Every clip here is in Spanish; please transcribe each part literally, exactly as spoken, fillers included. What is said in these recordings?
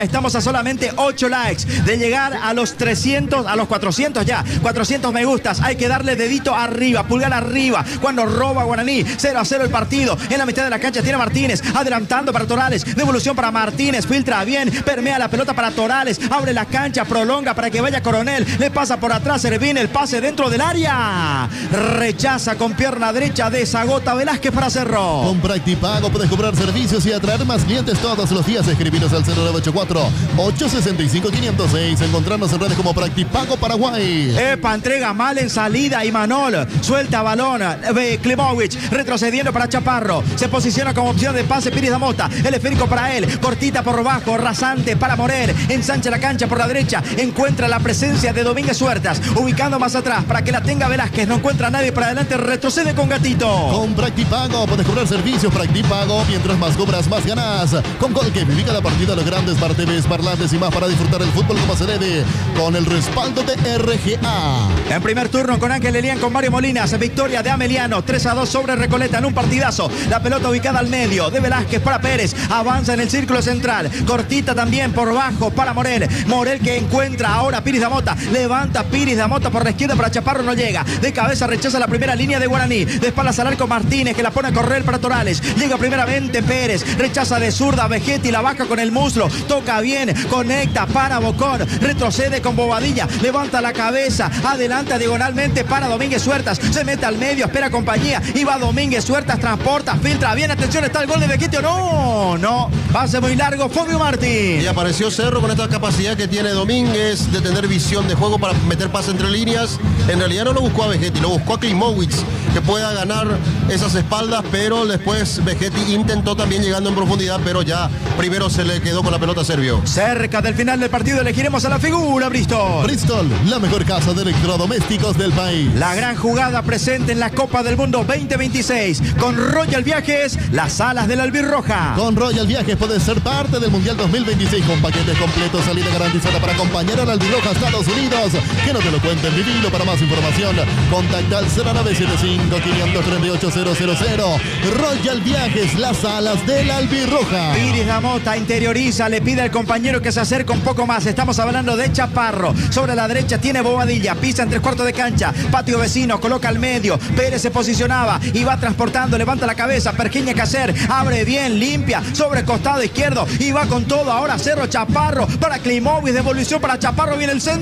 Estamos a solamente ocho likes de llegar a los trescientos, a los cuatrocientos ya, cuatrocientos me gustas. Hay que darle dedito arriba, pulgar arriba. Cuando roba Guaraní, cero a cero el partido. En la mitad de la cancha tiene Martínez, adelantando para Torales. Devolución para Martínez, filtra bien, permea la pelota para Torales. Abre la cancha, prolonga para que vaya Coronel. Le pasa por atrás Servín, el pase dentro del área. Rechaza con pierna derecha, desagota Velázquez para Cerro. Con Practipago puedes cobrar servicios y atraer más clientes todos los días. Escribiros al cero nueve ocho cuatro, ocho seis cinco, cinco cero seis. Encontrarnos en redes como Practipago Paraguay. Epa, entrega mal en salida y Manol suelta balón. Eh, Klimovic retrocediendo para Chaparro. Se posiciona como opción de pase Pires da Mota. El esférico para él. Cortita por bajo. Rasante para Morel. Ensancha la cancha por la derecha. Encuentra la presencia de Domínguez Huertas. Ubicando más atrás para que la tenga Velázquez. No encuentra a nadie para adelante. Retrocede con Gatito. Con Practipago puedes cobrar servicios. Practipago. Mientras más cobras, más ganas. Con Colque viví cada partida los grandes Smart T Vs, parlantes y más para disfrutar el fútbol como se debe, con el respaldo de R G A. En primer turno con Ángel Elián, con Mario Molinas, victoria de Ameliano, tres a dos sobre Recoleta en un partidazo. La pelota ubicada al medio de Velázquez para Pérez, avanza en el círculo central, cortita también por bajo para Morel. Morel que encuentra ahora Pires da Mota, levanta Pires da Mota por la izquierda para Chaparro, no llega, de cabeza rechaza la primera línea de Guaraní, de espaldas al arco Martínez que la pone a correr para Torales, llega primeramente Pérez, rechaza de zurda Vegetti, la baja con el muslo, toca bien, conecta para Bocón, retrocede con Bobadilla, levanta la cabeza, adelanta diagonalmente para Domínguez Huertas, se mete al medio, espera compañía, y va Domínguez Huertas, transporta, filtra bien, atención, está el gol de Vegetti, o no, no, pase muy largo, Fabio Martín. Y apareció Cerro con esta capacidad que tiene Domínguez de tener visión de juego para meter pase entre líneas. En realidad no lo buscó a Vegetti, lo buscó a Klimovic, que pueda ganar esas espaldas, pero después Vegetti intentó también llegando en profundidad, pero ya primero se le quedó con la pelota Servio. Cerca del final del partido elegiremos a la figura Bristol. Bristol, la mejor casa de electrodomésticos del país. La gran jugada presente en la Copa del Mundo veinte veintiséis. Con Royal Viajes, las alas de la albirroja. Con Royal Viajes puedes ser parte del Mundial dos mil veintiséis con paquetes completos, salida garantizada para acompañar a la albirroja a Estados Unidos. Que no te lo cuenten, vivilo. Para más información, contacta al cero nueve siete cinco, cinco tres ocho, cero cero cero. Royal Viajes, las alas de la albirroja. Pires da Mota interioriza, le pide al compañero que se acerque un poco más. Estamos hablando de Chaparro. Sobre la derecha tiene Bobadilla, pisa en tres cuartos de cancha, patio vecino, coloca al medio. Pérez se posicionaba y va transportando, levanta la cabeza, Pergeña Cacer, abre bien, limpia, sobre costado izquierdo y va con todo. Ahora Cerro, Chaparro para Klimovic, devolución para Chaparro, viene el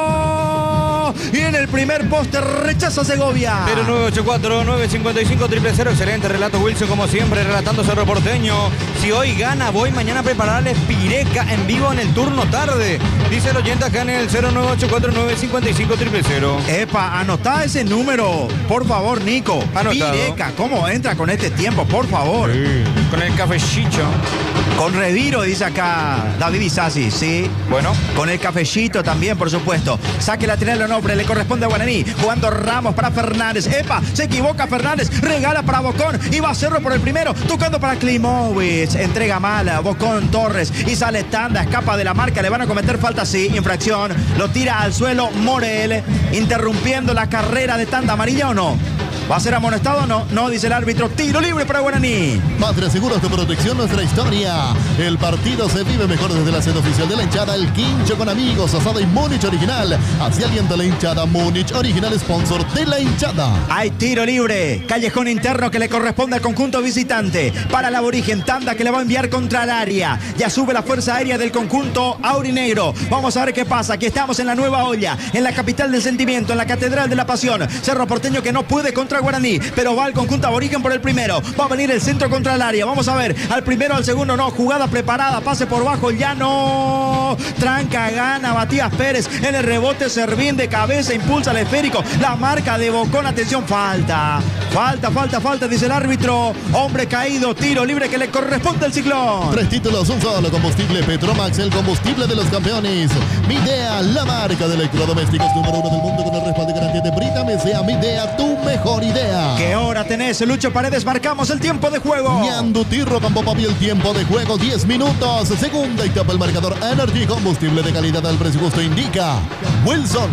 centro. Y en el primer poste rechaza Segovia. cero nueve ocho cuatro, nueve cinco cinco, cero cero cero. Excelente relato, Wilson, como siempre, relatando Cerro Porteño. Si hoy gana, voy mañana a prepararles pireca en vivo en el turno tarde. Dice el oyente acá en el cero nueve ocho cuatro, nueve cinco cinco, cero cero cero. Epa, anotá ese número, por favor, Nico. Anotado. Pireca, ¿cómo entra con este tiempo? Por favor. Sí, con el cafecito. Con reviro, dice acá David Isasi, sí. Bueno. Con el cafecito también, por supuesto. Saque lateral o nombre, le corresponde a Guaraní. Jugando Ramos para Fernández. Epa, se equivoca Fernández. Regala para Bocón. Y va a Cerro por el primero. Tocando para Klimovic. Entrega mala. Bocón Torres. Y sale tanda. Escapa de la marca. Le van a cometer falta, sí. Infracción. Lo tira al suelo Morel. Interrumpiendo la carrera de tanda. ¿Amarilla o no? ¿Va a ser amonestado o no? No, dice el árbitro. Tiro libre para Guaraní. Patria Seguros de Protección, nuestra historia. El partido se vive mejor desde la sede oficial de la hinchada. El Quincho con amigos, asado y Múnich original. Así alienta la hinchada. Múnich original, sponsor de la hinchada. Hay tiro libre. Callejón interno que le corresponde al conjunto visitante. Para el aborigen, tanda que le va a enviar contra el área. Ya sube la fuerza aérea del conjunto aurinegro. Vamos a ver qué pasa. Aquí estamos en la Nueva Olla, en la capital del sentimiento, en la catedral de la pasión. Cerro Porteño que no puede contra Guaraní, pero va el conjunto aborigen por el primero. Va a venir el centro contra el área. Vamos a ver, al primero, al segundo, no. Jugada preparada, pase por bajo, ya no. Tranca, gana Matías Pérez. En el rebote, Servín de cabeza, impulsa el esférico. La marca de Bocón, atención, falta. Falta, falta, falta, dice el árbitro. Hombre caído, tiro libre que le corresponde al Ciclón. Tres títulos, un solo combustible Petromax, el combustible de los campeones. Midea, la marca de electrodomésticos número uno del mundo con el respaldo y garantía de Brita Mesea. Midea, tu mejor idea. ¿Qué hora tenés, Lucho Paredes? Marcamos el tiempo de juego. Ñandutirro Campo Papi, el tiempo de juego, diez minutos. Segunda etapa, el marcador Energy, combustible de calidad al presupuesto indica Wilson.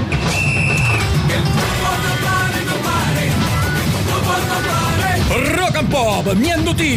Rock and Pop, Ñandutí.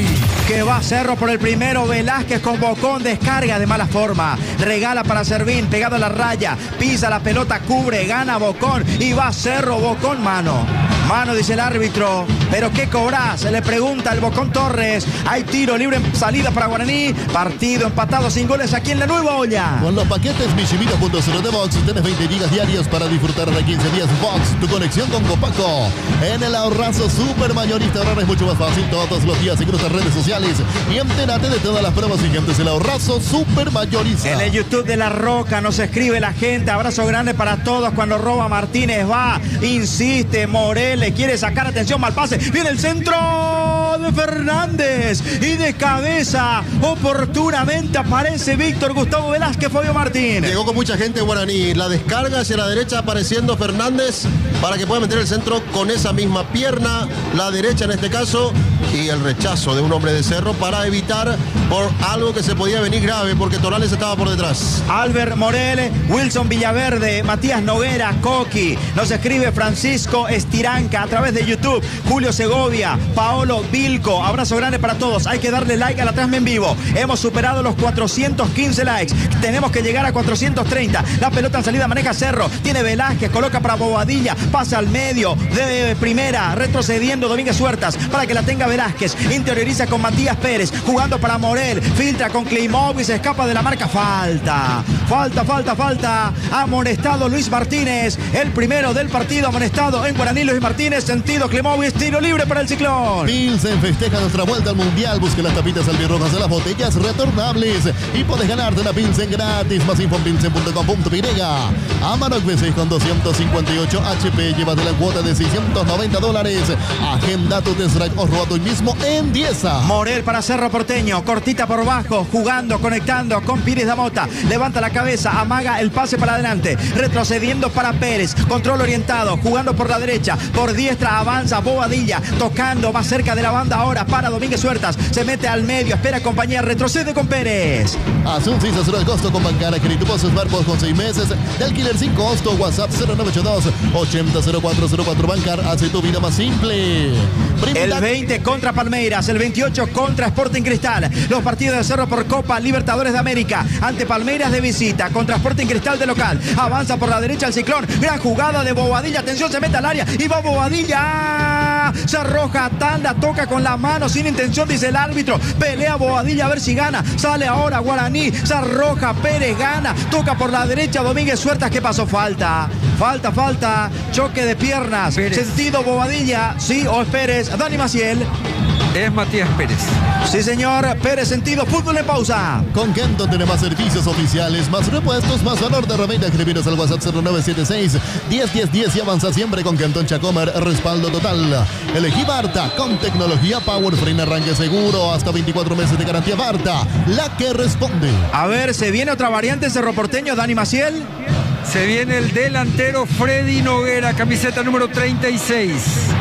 que va Cerro por el primero. Velázquez con Bocón, descarga de mala forma. Regala para Servín, pegado a la raya. Pisa la pelota, cubre, gana Bocón. Y va Cerro, Bocón, mano. Mano, dice el árbitro. ¿Pero qué cobras? Se le pregunta el Bocón Torres. Hay tiro libre en salida para Guaraní. Partido empatado sin goles aquí en la Nueva Olla. Con los paquetes Mishimita punto cero de Vox tienes veinte gigas diarios para disfrutar de quince días Vox. Tu conexión con Copaco. En el ahorrazo super mayorista ahorrar es mucho más fácil todos los días en nuestras redes sociales. Y entérate de todas las pruebas vigentes. El ahorrazo super mayorista. En el YouTube de La Roca nos escribe la gente. Abrazo grande para todos. Cuando roba Martínez va, insiste Morel, le quiere sacar atención, mal pase. Viene el centro de Fernández y de cabeza oportunamente aparece Víctor Gustavo Velázquez. Fabio Martín. Llegó con mucha gente Guaraní. La descarga hacia la derecha apareciendo Fernández para que pueda meter el centro con esa misma pierna, la derecha en este caso, y el rechazo de un hombre de Cerro para evitar por algo que se podía venir grave porque Torales estaba por detrás. Albert Morel, Wilson Villaverde, Matías Noguera, Coqui. Nos escribe Francisco Estiranca a través de YouTube. Julio Segovia, Paolo Vilco. Abrazo grande para todos. Hay que darle like a la transmisión en vivo. Hemos superado los cuatrocientos quince likes. Tenemos que llegar a cuatrocientos treinta. La pelota en salida maneja Cerro. Tiene Velázquez, coloca para Bobadilla. Pasa al medio de primera. Retrocediendo Domínguez Huertas para que la tenga Velázquez. Interioriza con Matías Pérez. Jugando para Morel. Filtra con Klimovic. Se escapa de la marca. Falta. Falta, falta, falta. Amonestado Luis Martínez. El primero del partido amonestado en Guaraní. Luis Martínez. Sentido Klimovic. Tiro libre para el Ciclón. Pilsen festeja nuestra vuelta al Mundial. Busque las tapitas albirrojas de las botellas retornables y puedes ganarte una Pilsen gratis. Más info en pilsen punto com punto pe. Amarok V seis con doscientos cincuenta y ocho H P. Llévate la cuota de seiscientos noventa dólares. Agenda tu test drive o roba hoy mismo en Dieza. Morel para Cerro Porteño. Cortita por bajo. Jugando, conectando con Pires Damota. Levanta la cabeza. Amaga el pase para adelante. Retrocediendo para Pérez. Control orientado. Jugando por la derecha. Por diestra avanza Bobadilla. Tocando más cerca de la banda ahora para Domínguez Huertas. Se mete al medio. Espera compañía. Retrocede con Pérez. Haz un seis a cero el costo con Bancara. Crédito Smartphone con seis meses de alquiler sin costo. WhatsApp cero nueve ocho dos ochenta cero cuatro cero cuatro. Bancar hace tu vida más simple. El veinte contra Palmeiras, el veintiocho contra Sporting Cristal. Los partidos de Cerro por Copa Libertadores de América. Ante Palmeiras de visita, contra Sporting Cristal de local. Avanza por la derecha el Ciclón. Gran jugada de Bobadilla. Atención, se mete al área y va Bobadilla. Se arroja tanda, toca con la mano sin intención, dice el árbitro. Pelea Bobadilla a ver si gana. Sale ahora Guaraní. Se arroja Pérez, gana. Toca por la derecha Domínguez Huertas. ¿Qué pasó? Falta. Falta, falta. Choque de piernas. Pérez. Sentido Bobadilla. Sí, o es Pérez. Dani Maciel. Es Matías Pérez. Sí, señor. Pérez, sentido. Fútbol en pausa. Con Kenton tiene más servicios oficiales, más repuestos, más valor de reventa. Escribiros al WhatsApp cero nueve siete seis diez diez diez y avanza siempre con Kenton Chacomer. Respaldo total. Elegí Barta con tecnología Power Frame, arranque seguro. Hasta veinticuatro meses de garantía. Barta, la que responde. A ver, ¿se viene otra variante en Cerro Porteño, Dani Maciel? Se viene el delantero Freddy Noguera, camiseta número treinta y seis.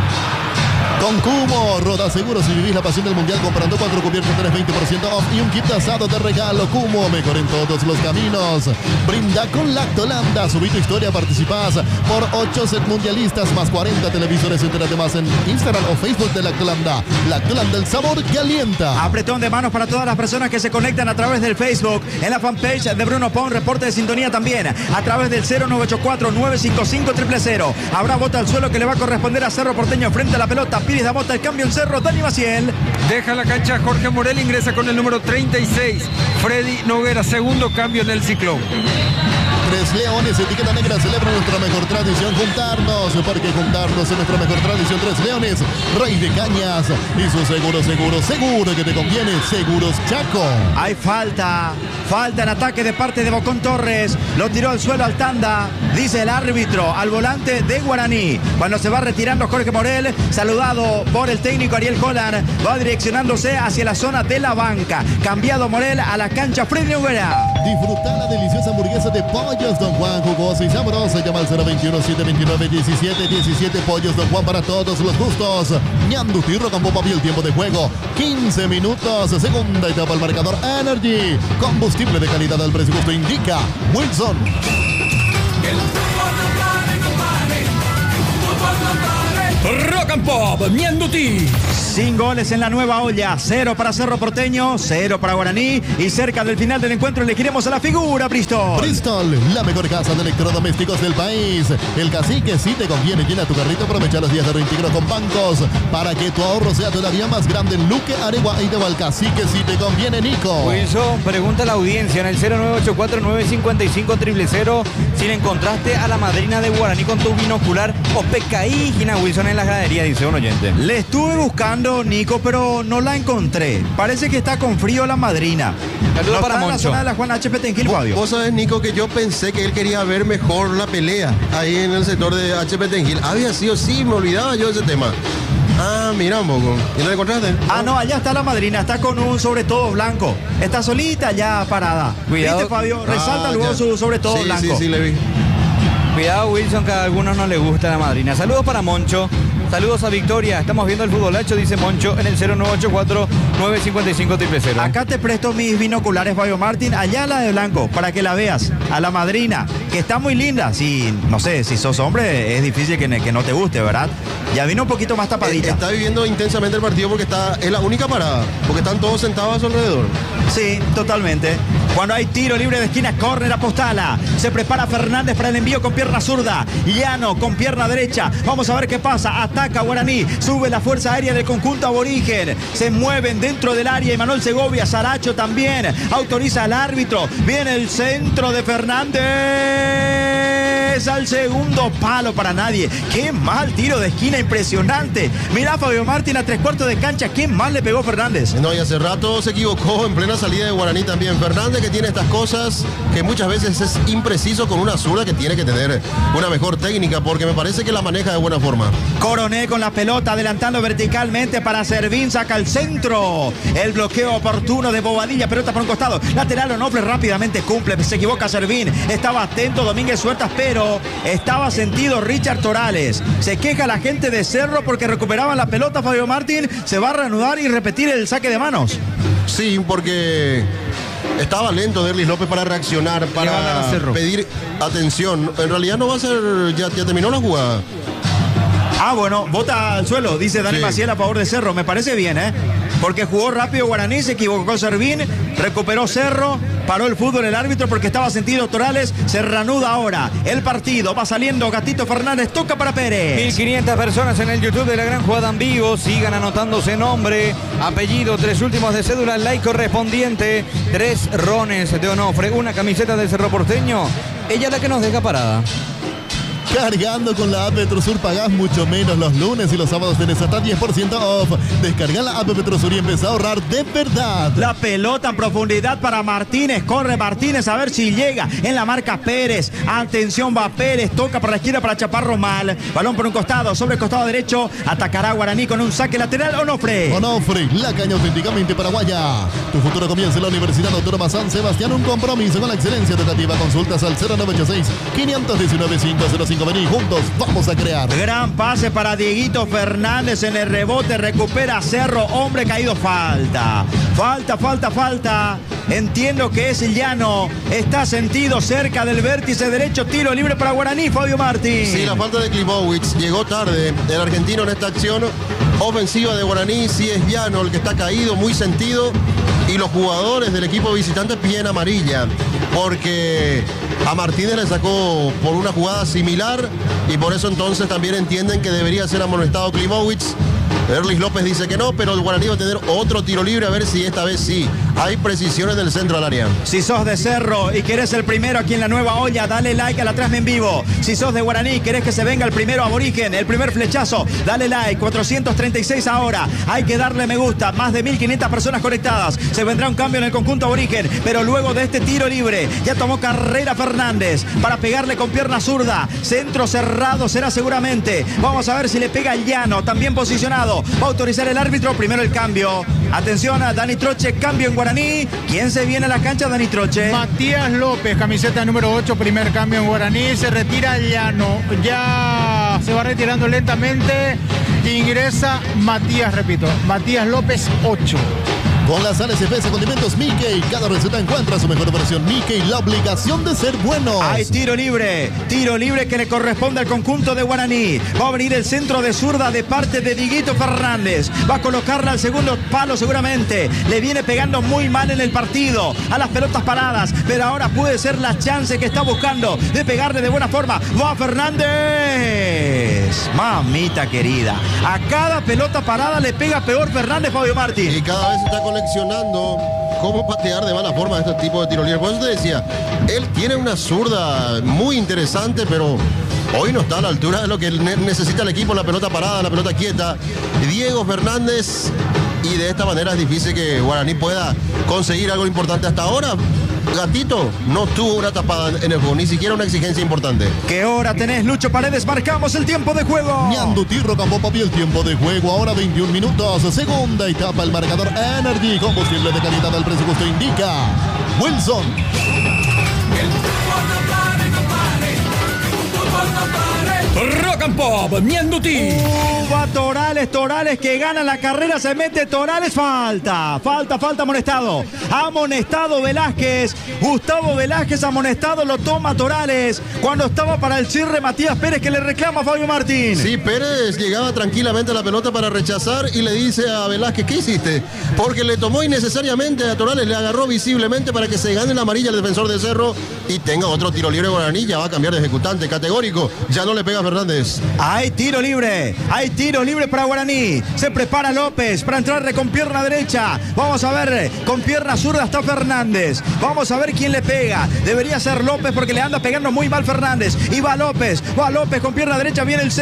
Con Cumo, Roda Seguro, si vivís la pasión del Mundial comprando cuatro cubiertos tenés veinte por ciento off y un kit de asado de regalo. Cumo, mejor en todos los caminos. Brinda con Lactolanda, subí tu historia, participás por ocho set mundialistas más cuarenta televisores. Entérate más en Instagram o Facebook de Lactolanda. Lactolanda, el sabor que alienta. Apretón de manos para todas las personas que se conectan a través del Facebook, en la fanpage de Bruno Pon, reporte de sintonía también, a través del cero nueve ocho cuatro nueve cinco cinco cero cero cero. Habrá bota al suelo que le va a corresponder a Cerro Porteño frente a la pelota. Pires da bota, el cambio en Cerro, Dani Maciel. Deja la cancha Jorge Morel, ingresa con el número treinta y seis. Freddy Noguera, segundo cambio en el Ciclón. Tres Leones, etiqueta negra, celebra nuestra mejor tradición, juntarnos, porque juntarnos es nuestra mejor tradición. Tres Leones, Rey de Cañas y su seguro, seguro, seguro que te conviene, Seguros Chaco. Hay falta, falta en ataque de parte de Bocón Torres, lo tiró al suelo al tanda, dice el árbitro, al volante de Guaraní. Cuando se va retirando Jorge Morel, saludado por el técnico Ariel Holland, va direccionándose hacia la zona de la banca. Cambiado Morel a la cancha Freddy Noguera. Disfruta la deliciosa hamburguesa de Pollos Don Juan, jugosa y sabrosa. Llama al cero veintiuno, siete veintinueve, diecisiete diecisiete. Pollos Don Juan para todos los gustos. Ñandu Tirro con bomba y el tiempo de juego quince minutos. Segunda etapa al marcador. Energy, combustible de calidad al precio justo, indica Wilson. Rock and Pop, Mianduti. Sin goles en la nueva olla, cero para Cerro Porteño, cero para Guaraní y cerca del final del encuentro elegiremos a la figura Bristol. Bristol, la mejor casa de electrodomésticos del país. El Cacique sí te conviene, llena tu carrito, aprovecha los días de reintegro con bancos para que tu ahorro sea todavía más grande en Luque, Aregua y de Cacique sí te conviene, Nico. Wilson, pregunta a la audiencia en el cero nueve ocho cuatro nueve cinco cinco cero cero cero si le encontraste a la madrina de Guaraní con tu binocular o pecaí, Gina Wilson en la gradería, dice un oyente. Le estuve buscando, Nico, pero no la encontré. Parece que está con frío la madrina. Saludos no para está en la Moncho. zona de la Juan H. Petengil, Fabio. Vos sabés, Nico, que yo pensé que él quería ver mejor la pelea ahí en el sector de H. Petengil. Había sido, sí, me olvidaba yo de ese tema. Ah, mira un poco. ¿Y no la encontraste? Ah, no, allá está la madrina, está con un sobre todo blanco. Está solita ya parada. Cuidado. ¿Viste, Fabio? Resalta Ah, luego ya. su sobre todo sí, blanco. Sí, sí, le vi. Cuidado, Wilson, que a algunos no les gusta la madrina. Saludos para Moncho. Saludos a Victoria. Estamos viendo el futbolacho, dice Moncho, en el cero nueve ocho cuatro nueve cinco cinco cero cero cero. Acá te presto mis binoculares, Fabio Martín, allá la de blanco, para que la veas. A la madrina, que está muy linda. Si, no sé, si sos hombre, es difícil que, que no te guste, ¿verdad? Ya vino un poquito más tapadita. Eh, Está viviendo intensamente el partido porque está, es la única parada, porque están todos sentados a su alrededor. Sí, totalmente. Cuando hay tiro libre de esquina, córner a Postala. Se prepara Fernández para el envío con pierna zurda. Llano con pierna derecha. Vamos a ver qué pasa. Ataca Guaraní. Sube la fuerza aérea del conjunto aborigen. Se mueven dentro del área. Emanuel Segovia, Saracho también. Autoriza al árbitro. Viene el centro de Fernández. Al segundo palo para nadie. Qué mal tiro de esquina, impresionante. Mirá, Fabio Martín a tres cuartos de cancha. Qué mal le pegó Fernández. No, y hace rato se equivocó en plena salida de Guaraní también. Fernández, que tiene estas cosas que muchas veces es impreciso con una zurda que tiene que tener una mejor técnica, porque me parece que la maneja de buena forma. Coronel con la pelota adelantando verticalmente para Servín, saca al centro. El bloqueo oportuno de Bobadilla, pelota por un costado. Lateral Onofre rápidamente cumple, se equivoca Servín. Estaba atento Domínguez Suertas, pero estaba sentido Richard Torales. Se queja la gente de Cerro porque recuperaban la pelota. Fabio Martín se va a reanudar y repetir el saque de manos. Sí, porque estaba lento Derlis López para reaccionar, va a dar para a Cerro. pedir atención. En realidad no va a ser, ya, ya terminó la jugada. Ah, bueno, bota al suelo, dice Dani Sí. Maciel a favor de Cerro. Me parece bien, ¿eh? Porque jugó rápido Guaraní, se equivocó Servín, recuperó Cerro, paró el fútbol el árbitro porque estaba sentido Torales. Se reanuda ahora el partido. Va saliendo Gatito Fernández, toca para Pérez. mil quinientas personas en el YouTube de la Gran Jugada en vivo. Sigan anotándose nombre, apellido, tres últimos de cédula, like correspondiente, tres rones de Onofre, una camiseta del Cerro Porteño. Ella es la que nos deja parada. Cargando con la app Petrosur pagás mucho menos los lunes y los sábados tenés hasta diez por ciento off. Descarga la app Petrosur y empezá a ahorrar de verdad. La pelota en profundidad para Martínez. Corre Martínez a ver si llega en la marca Pérez. Atención, va Pérez. Toca por la izquierda para Chaparro mal. Balón por un costado, sobre el costado derecho. Atacará Guaraní con un saque lateral. Onofre. Onofre, la caña auténticamente paraguaya. Tu futuro comienza en la Universidad Autónoma San Sebastián. Un compromiso con la excelencia educativa. Consultas al cero nueve ocho seis, cinco uno nueve, cinco cero cinco. Vení, juntos vamos a crear. Gran pase para Dieguito Fernández en el rebote. Recupera Cerro. Hombre caído. Falta. Falta, falta, falta. Entiendo que es Llano. Está sentido cerca del vértice derecho. Tiro libre para Guaraní, Fabio Martín. Sí, la falta de Klimowicz. Llegó tarde el argentino en esta acción ofensiva de Guaraní. Sí, es Llano el que está caído, muy sentido. Y los jugadores del equipo visitante piden amarilla, porque a Martínez le sacó por una jugada similar y por eso entonces también entienden que debería ser amonestado Klimowicz. Derlis López dice que no, pero el Guaraní va a tener otro tiro libre, a ver si esta vez sí hay precisiones del centro del área. Si sos de Cerro y querés el primero aquí en la nueva olla, dale like a la Transme en vivo. Si sos de Guaraní y querés que se venga el primero aborigen, el primer flechazo, dale like. cuatrocientos treinta y seis ahora. Hay que darle me gusta. Más de mil quinientas personas conectadas. Se vendrá un cambio en el conjunto aborigen, pero luego de este tiro libre ya tomó carrera Fernández para pegarle con pierna zurda. Centro cerrado será seguramente. Vamos a ver si le pega el Llano, también posicionado. Va a autorizar el árbitro. Primero el cambio. Atención a Dani Troche, cambio en Guaraní. ¿Quién se viene a la cancha, Dani Troche? Matías López, camiseta número ocho, primer cambio en Guaraní. Se retira Llano. Ya se va retirando lentamente. Ingresa Matías, repito. Matías López, ocho. Con las sales, especias, condimentos Mickey, cada receta encuentra su mejor versión. Mickey, la obligación de ser buenos. Hay tiro libre, tiro libre que le corresponde al conjunto de Guaraní. Va a venir el centro de zurda de parte de Dieguito Fernández. Va a colocarla al segundo palo seguramente. Le viene pegando muy mal en el partido a las pelotas paradas, pero ahora puede ser la chance que está buscando de pegarle de buena forma. Va Fernández. Mamita querida, a cada pelota parada le pega peor Fernández, Fabio Martín. Y cada vez está coleccionando cómo patear de mala forma a este tipo de tiro libre. Por eso te decía, él tiene una zurda muy interesante, pero hoy no está a la altura de lo que ne- necesita el equipo, la pelota parada, la pelota quieta. Diego Fernández, y de esta manera es difícil que Guaraní pueda conseguir algo importante. Hasta ahora, Gatito no tuvo una tapada en el juego, ni siquiera una exigencia importante. ¿Qué hora tenés, Lucho Paredes? Marcamos el tiempo de juego. Ñandutí, Rocambó, Papi, el tiempo de juego. Ahora veintiún minutos. Segunda etapa, el marcador Energy. Combustible de calidad al precio que usted indica. Wilson. Rock and Pop, Ñandutí. Uh, va Torales, Torales que gana la carrera, se mete Torales, falta, falta, falta, amonestado, amonestado Velázquez, Gustavo Velázquez amonestado, lo toma Torales, cuando estaba para el cierre Matías Pérez que le reclama a Fabio Martín. Sí, Pérez llegaba tranquilamente a la pelota para rechazar y le dice a Velázquez, ¿qué hiciste? Porque le tomó innecesariamente a Torales, le agarró visiblemente para que se gane la amarilla el defensor de Cerro y tenga otro tiro libre Guaraní, ya va a cambiar de ejecutante, categórico, ya no le pega a Fernández. Hay tiro libre, hay tiro libre para Guaraní, se prepara López para entrarle con pierna derecha, vamos a ver, con pierna zurda está Fernández, vamos a ver quién le pega, debería ser López porque le anda pegando muy mal Fernández, y va López, va López con pierna derecha, viene el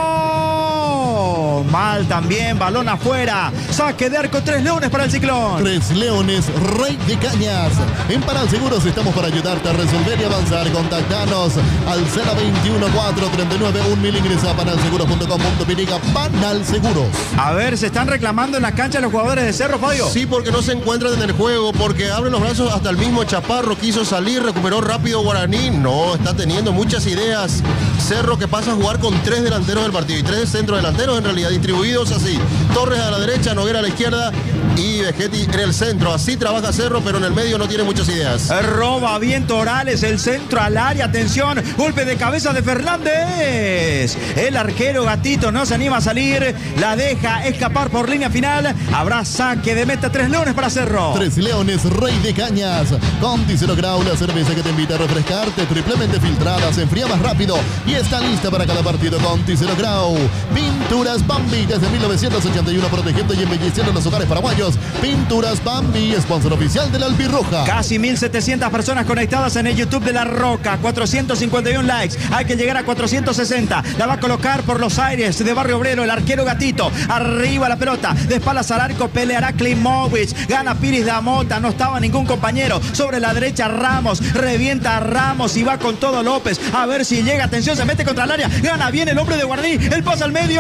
centro, mal también, balón afuera, saque de arco, Tres Leones para el Ciclón. Tres Leones, Rey de Cañas. En Panal Seguros estamos para ayudarte a resolver y avanzar. Contactanos al cero veintiuno cuatro treinta y nueve un mil. Ingresa a panal seguros punto com punto pe. Panal Seguros. A ver, se están reclamando en la cancha los jugadores de Cerro, Fabio. Sí, porque no se encuentran en el juego, porque abren los brazos hasta el mismo Chaparro, quiso salir, recuperó rápido Guaraní, no, está teniendo muchas ideas. Cerro que pasa a jugar con tres delanteros del partido y tres centrodelanteros en realidad distribuidos así. Torres a la derecha, Noguera a la izquierda y Vegetti en el centro. Así trabaja Cerro, pero en el medio no tiene muchas ideas. Roba bien Torales, el centro al área, atención, golpe de cabeza de Fernández. El arquero Gatito no se anima a salir, la deja escapar por línea final. Habrá saque de meta, Tres Leones para Cerro. Tres Leones, Rey de Cañas. Conti Cero Grau, la cerveza que te invita a refrescarte, triplemente filtrada, se enfría más rápido y está lista para cada partido. Conti Cero Grau. Pinturas Bambi, desde mil novecientos ochenta y uno, protegiendo y embelleciendo los hogares paraguayos. Pinturas Bambi, sponsor oficial de la Albirroja. Casi mil setecientas personas conectadas en el YouTube de La Roca, cuatrocientos cincuenta y uno likes, hay que llegar a cuatrocientos sesenta, la va a colocar por los aires de Barrio Obrero, el arquero Gatito, arriba la pelota, de espaldas al arco, peleará Klimovic, gana Piris da Mota, no estaba ningún compañero, sobre la derecha Ramos, revienta a Ramos y va con todo López, a ver si llega, atención, se mete contra el área, gana bien el hombre de Guaraní, el pase al medio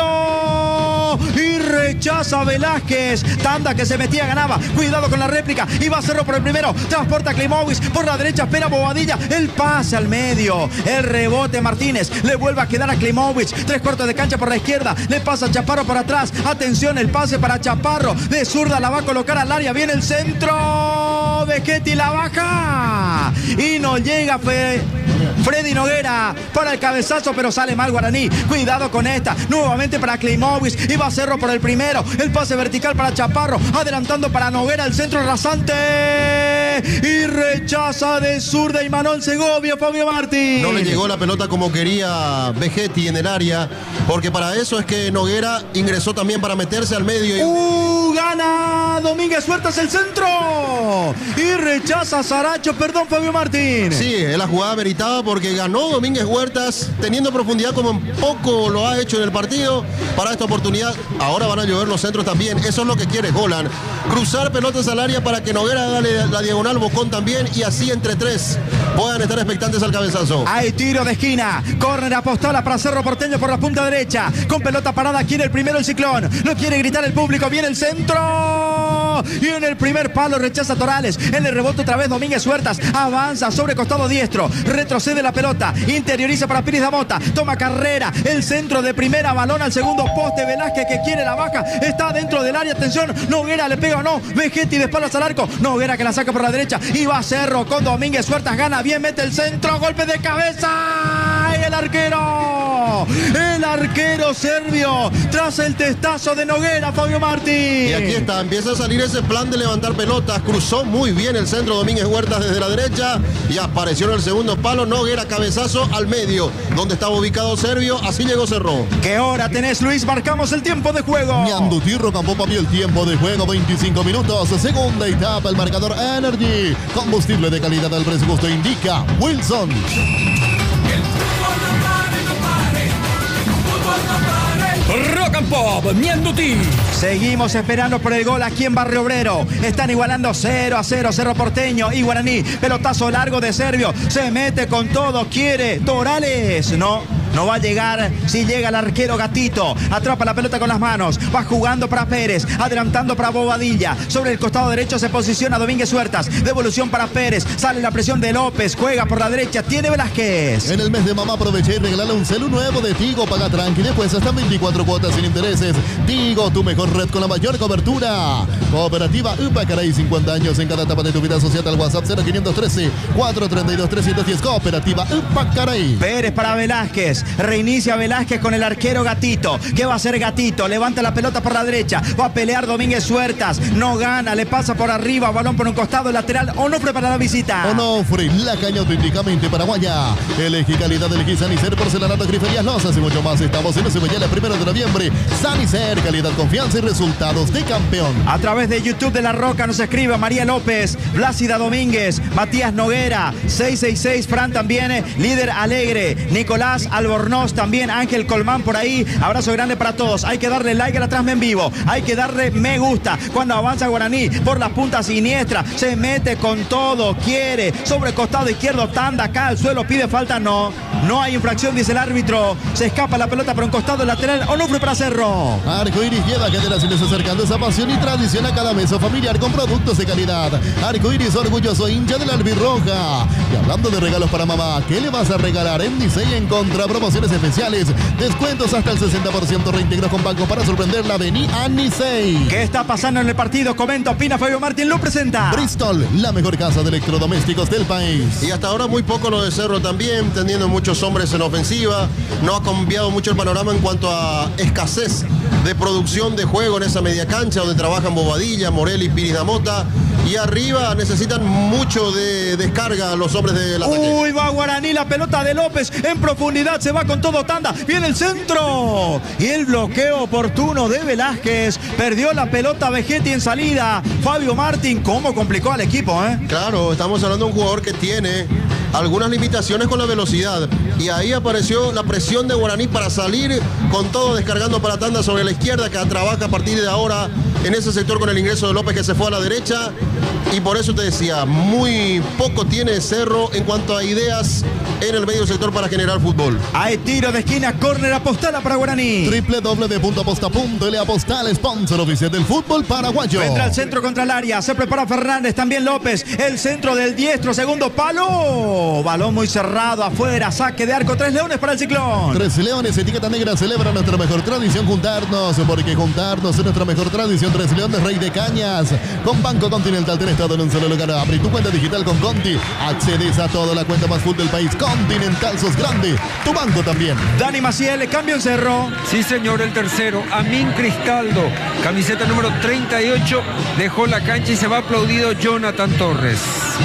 y rechaza Velázquez, tanda que se metía, ganaba, cuidado con la réplica, y va a Cerro por el primero, transporta Klimovic por la derecha, espera Bobadilla, el pase al medio, el rebote Martínez, le vuelve a quedar a Klimovic, tres cuartos de cancha por la izquierda, le pasa a Chaparro por atrás, atención el pase para Chaparro, de zurda la va a colocar al área, viene el centro, Vegetti la baja, y no llega Fe Freddy Noguera para el cabezazo, pero sale mal Guaraní, cuidado con esta, nuevamente para Klimovic, y va Cerro por el primero, el pase vertical para Chaparro, adelantando para Noguera, el centro rasante, y rechaza de zurda y Manuel Segovia, Fabio Martín. No le llegó la pelota como quería Vegetti en el área, porque para eso es que Noguera ingresó también para meterse al medio. Y... ¡Uh! Gana Domínguez Huertas el centro y rechaza Saracho, perdón Fabio Martín. Sí, es la jugada meritada porque ganó Domínguez Huertas teniendo profundidad como poco lo ha hecho en el partido. Para esta oportunidad ahora van a llover los centros también, eso es lo que quiere Golan, cruzar pelotas al área para que Noguera haga la diagonal, Bocón también, y así entre tres puedan estar expectantes al cabezazo. Hay tiro de esquina, córner apostola para Cerro Porteño por la punta derecha, con pelota parada, quiere el primero el Ciclón, lo quiere gritar el público, viene el centro Cerro. Y en el primer palo rechaza Torales. En el rebote otra vez Domínguez Huertas. Avanza sobre costado diestro. Retrocede la pelota. Interioriza para Piris Damota. Toma carrera. El centro de primera. Balón al segundo poste. Velázquez que quiere la baja. Está dentro del área. Atención. Noguera le pega o no. Vegetti de espaldas al arco. Noguera que la saca por la derecha. Y va Cerro con Domínguez Huertas. Gana bien. Mete el centro. Golpe de cabeza. Y el arquero. El arquero serbio. Tras el testazo de Noguera. Fabio Martín. Y aquí está. Empieza a salir ese plan de levantar pelotas. Cruzó muy bien el centro Domínguez Huertas desde la derecha. Y apareció en el segundo palo. Noguera cabezazo al medio. Donde estaba ubicado Serbio. Así llegó Cerro. ¿Qué hora tenés, Luis? Marcamos el tiempo de juego. Ñandutí Rocambó para mí el tiempo de juego. veinticinco minutos. Segunda etapa. El marcador Energy. Combustible de calidad al precio justo indica Wilson. Rock and Pop, Ñandutí. Seguimos esperando por el gol aquí en Barrio Obrero. Están igualando cero a cero, Cerro Porteño y Guaraní. Pelotazo largo de Serbio. Se mete con todo, quiere Torales. No, no va a llegar. Si llega el arquero Gatito. Atrapa la pelota con las manos. Va jugando para Pérez. Adelantando para Bobadilla. Sobre el costado derecho se posiciona Domínguez Huertas. Devolución para Pérez. Sale la presión de López. Juega por la derecha. Tiene Velázquez. En el mes de mamá aproveché y regalale un celu nuevo de Tigo. Paga tranqui. Después hasta veinticuatro cuotas sin intereses. Tigo, tu mejor red con la mayor cobertura. Cooperativa Upacaray, cincuenta años en cada etapa de tu vida. Asociada al WhatsApp cero quinientos trece, cuatrocientos treinta y dos, trescientos diez. Cooperativa Upacaray. Pérez para Velázquez. Reinicia Velázquez con el arquero Gatito. ¿Qué va a hacer Gatito? Levanta la pelota por la derecha. Va a pelear Domínguez Huertas. No gana. Le pasa por arriba. Balón por un costado. Lateral. Onofre para la visita. Onofre, la caña auténticamente paraguaya. Elegí calidad, elegí Sanicer, porcelanato, griferías, losas y mucho más. Estamos en ese mañana, el primero de noviembre. Sanicer, calidad, confianza y resultados de campeón. A través de YouTube de La Roca nos escribe María López, Blácida Domínguez, Matías Noguera, seiscientos sesenta y seis, Fran también, líder alegre, Nicolás Albornoz también, Ángel Colmán por ahí. Abrazo grande para todos. Hay que darle like a la transmisión en vivo. Hay que darle me gusta. Cuando avanza Guaraní por la punta siniestra, se mete con todo, quiere, sobre costado izquierdo, tanda acá al suelo, pide falta, no. No hay infracción, dice el árbitro. Se escapa la pelota por un costado lateral. Onofre para Cerro. Arcoiris lleva generaciones acercando esa pasión y tradición a cada mesa familiar con productos de calidad. Arcoiris, orgulloso hincha de la albirroja. Y hablando de regalos para mamá, ¿qué le vas a regalar? En Nicey en contra, promociones especiales, descuentos hasta el sesenta por ciento, reintegros con banco para sorprenderla. Vení a Nicey. ¿Qué está pasando en el partido? Comenta, opina, Fabio Martín lo presenta. Bristol, la mejor casa de electrodomésticos del país. Y hasta ahora muy poco lo de Cerro también, teniendo muchos hombres en ofensiva. No ha cambiado mucho el panorama en cuanto a escasez de producción de juego en esa media cancha donde trabajan Bobadilla, Morel y Piris Damota. Y arriba necesitan mucho de descarga los hombres del ataque. Uy, va Guaraní, la pelota de López en profundidad, se va con todo tanda, viene el centro y el bloqueo oportuno de Velázquez, perdió la pelota Vegetti en salida. Fabio Martín, cómo complicó al equipo, ¿eh? Claro, estamos hablando de un jugador que tiene algunas limitaciones con la velocidad y ahí apareció la presión de Guaraní para salir con todo, descargando para tanda sobre la izquierda, que trabaja a partir de ahora en ese sector con el ingreso de López, que se fue a la derecha. Y por eso te decía, muy poco tiene Cerro en cuanto a ideas en el medio sector para generar fútbol. Hay tiro de esquina, córner, Apostala para Guaraní. doble u doble u doble u punto aposta punto ele Apostal, sponsor oficial del fútbol paraguayo. Vendrá el centro contra el área, se prepara Fernández, también López, el centro del diestro, segundo palo, balón muy cerrado afuera, saque de arco, Tres Leones para el Ciclón. Tres Leones, etiqueta negra, celebra nuestra mejor tradición, juntarnos, porque juntarnos es nuestra mejor tradición. Tres Leones, Rey de Cañas, con Banco Continental tenés todo en un solo lugar. Abrí tu cuenta digital con Conti, accedes a toda la cuenta más full del país. Continental, sos grande, tu banco también. Dani Maciel, cambio en Cerro. Sí, señor, el tercero, Amin Cristaldo, camiseta número treinta y ocho, dejó la cancha y se va aplaudido Jonathan Torres.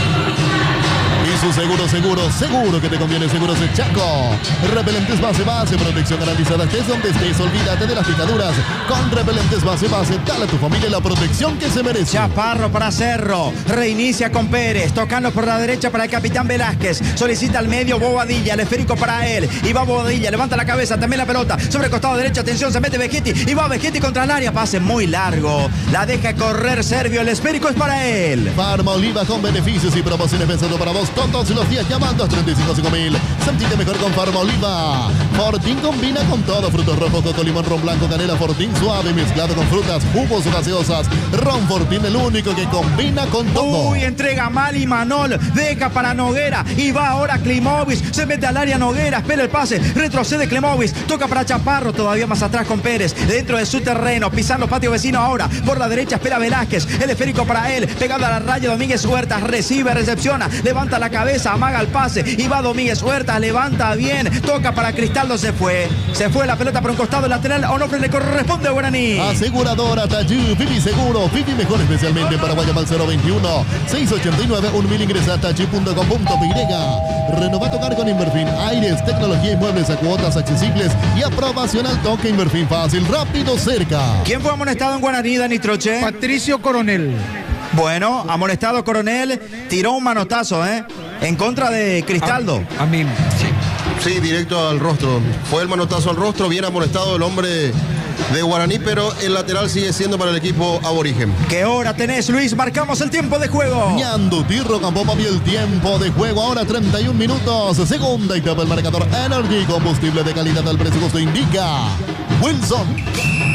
Y su seguro, seguro, seguro que te conviene. Seguros de Chaco. Repelentes base, base, protección garantizada. Estés donde estés, olvídate de las picaduras. Con repelentes base, base, dale a tu familia la protección que se merece. Chaparro para Cerro. Reinicia con Pérez. Tocando por la derecha para el capitán Velázquez. Solicita al medio Bobadilla. El esférico para él. Y va Bobadilla. Levanta la cabeza. También la pelota. Sobre el costado derecho. Atención. Se mete Vegetti. Y va Vegetti contra el área. Pase muy largo. La deja correr Serbio. El esférico es para él. Farma Oliva con beneficios y promociones pensando para vos. Todo todos los días llamando a treinta y cinco cinco mil. Sentite mejor con Farmaoliva. Fortín combina con todo. Frutos rojos, coco, limón, ron blanco, canela. Fortín suave mezclado con frutas, jugos o gaseosas. Ron Fortín, el único que combina con todo. Uy, entrega mal y Manol. Deja para Noguera. Y va ahora Klimovic. Se mete al área Noguera. Espera el pase. Retrocede Klimovic. Toca para Chaparro. Todavía más atrás con Pérez. Dentro de su terreno. Pisando patio vecino ahora. Por la derecha espera Velázquez. El esférico para él. Pegado a la raya Domínguez Huertas. Recibe, recepciona. Levanta la cabeza. Amaga el pase. Y va Domínguez Huertas. Levanta bien. Toca para Cristaldo. Se fue. Se fue la pelota por un costado lateral. Onofre le corresponde a Guaraní. Aseguradora Tayú. Vivi Seguro. Vivi Mejor, especialmente para Guayama al cero veintiuno seis ochenta y nueve un mil. Ingresa a tayú punto com punto pe. Renova tu hogar con Inverfin. Aires, tecnología y muebles a cuotas accesibles y aprobación al toque. Inverfin, fácil, rápido, cerca. ¿Quién fue amonestado en Guaraní, Dani Troche? Patricio Coronel. Bueno, amonestado Coronel, tiró un manotazo, ¿eh? En contra de Cristaldo. A, a mí, sí. Sí, directo al rostro. Fue el manotazo al rostro, bien amonestado el hombre de Guaraní, pero el lateral sigue siendo para el equipo aborigen. ¿Qué hora tenés, Luis? Marcamos el tiempo de juego. Ñanduti, Rocampopa y el tiempo de juego. Ahora treinta y un minutos. Segunda etapa, el marcador Energy. Combustible de calidad al precio justo indica Wilson.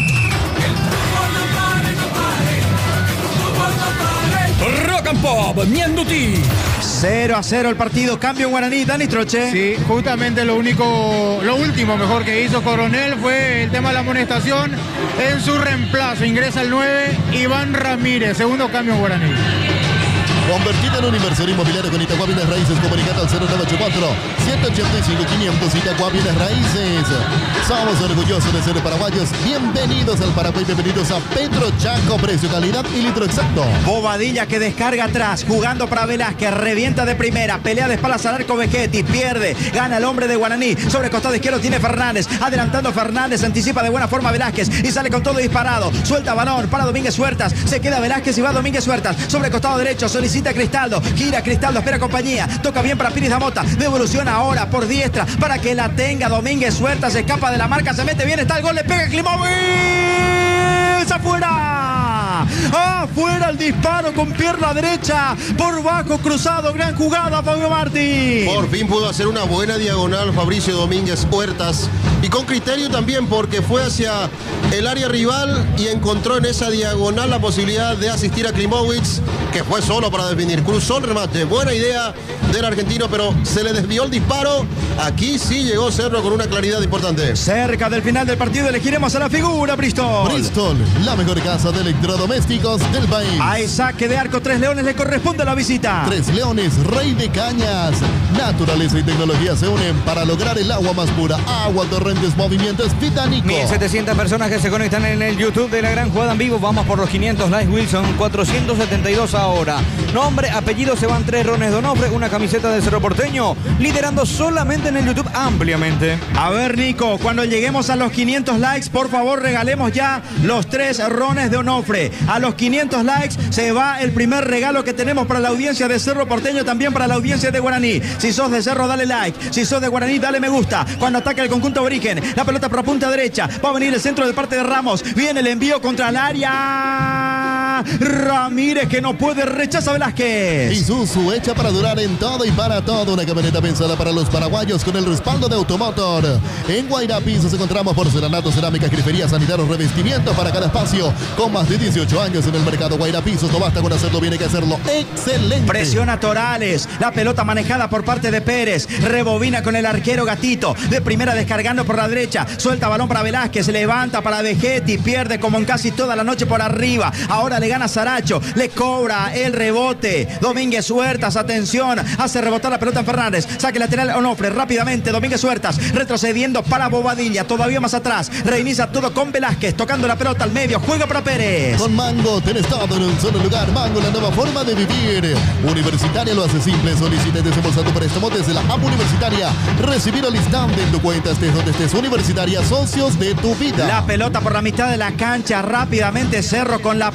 Rock and Pop, Ñanduti. cero a cero el partido. Cambio en Guaraní, Dani Troche. Sí, justamente lo único, lo último mejor que hizo Coronel fue el tema de la amonestación. En su reemplazo ingresa el nueve, Iván Ramírez, segundo cambio en Guaraní. Convertida en un inversor inmobiliario con Itagua Bienes Raíces. Comunicado al cero nueve ocho cuatro, siete ocho cinco, quinientos. Itagua Bienes Raíces. Somos orgullosos de ser paraguayos. Bienvenidos al Paraguay, bienvenidos a Petro Chaco. Precio, calidad y litro exacto. Bobadilla que descarga atrás, jugando para Velázquez, revienta de primera, pelea de espaldas al arco Vegetti, pierde, gana el hombre de Guaraní. Sobre costado izquierdo tiene Fernández, adelantando Fernández, anticipa de buena forma Velázquez y sale con todo disparado. Suelta balón para Domínguez Huertas, se queda Velázquez y va Domínguez Huertas. Sobre costado derecho, solicita Cristaldo, gira Cristaldo, espera compañía, toca bien para Pires Damota, devolución ahora por diestra para que la tenga Domínguez Huertas, se escapa de la marca, se mete bien, está el gol, le pega Klimovic, afuera, afuera el disparo con pierna derecha, por bajo cruzado, gran jugada Fabio Martí. Por fin pudo hacer una buena diagonal Fabricio Domínguez Huertas y con criterio también, porque fue hacia el área rival y encontró en esa diagonal la posibilidad de asistir a Klimovic, que fue solo para definir, cruzó el remate, buena idea del argentino, pero se le desvió el disparo. Aquí sí llegó Cerro con una claridad importante. Cerca del final del partido elegiremos a la figura, Bristol. Bristol, la mejor casa de electrodomésticos del país. Hay saque de arco, Tres Leones le corresponde la visita. Tres Leones, rey de cañas. Naturaleza y tecnología se unen para lograr el agua más pura. Agua Torrentes Movimientos Titánico. mil setecientas personas que se conectan en el YouTube de la Gran Jugada en Vivo. Vamos por los quinientos likes, Wilson. cuatrocientos setenta y dos ahora. Nombre, apellido, se van tres rones de Onofre, una camiseta del Cerro Porteño, liderando solamente en el YouTube ampliamente. A ver, Nico, cuando lleguemos a los quinientos likes, por favor, regalemos ya los tres rones de Onofre. A los quinientos likes se va el primer regalo que tenemos para la audiencia de Cerro Porteño, también para la audiencia de Guaraní. Si sos de Cerro, dale like. Si sos de Guaraní, dale me gusta. Cuando ataca el conjunto aborigen, la pelota por punta derecha, va a venir el centro de parte de Ramos. Viene el envío contra el área. Ramírez, que no puede, rechaza Velázquez. Isuzu, hecha para durar en todo y para todo. Una camioneta pensada para los paraguayos con el respaldo de Automotor. En Guaira Pisos encontramos porcelanato, cerámica, grifería, sanitarios, revestimiento para cada espacio. Con más de dieciocho años en el mercado Guaira Pisos, no basta con hacerlo bien, hay que hacerlo excelente. Presiona Torales, la pelota manejada por parte de Pérez, rebobina con el arquero Gatito, de primera descargando por la derecha, suelta balón para Velázquez, levanta para Vegetti, pierde como en casi toda la noche por arriba, ahora le gana Saracho, le cobra el rebote, Domínguez Huertas, atención, hace rebotar la pelota en Fernández, saque lateral Onofre, rápidamente Domínguez Huertas, retrocediendo para Bobadilla, todavía más atrás, reinicia todo con Velázquez, tocando la pelota al medio, juega para Pérez. Con Mango tenés todo en un solo lugar. Mango, la nueva forma de vivir. Universitaria lo hace simple. Solicita y desembolsa tu préstamo desde la app Universitaria. Recibir al instante en tu cuenta, estés donde estés. Universitaria, socios de tu vida. La pelota por la mitad de la cancha, rápidamente Cerro con la posesión.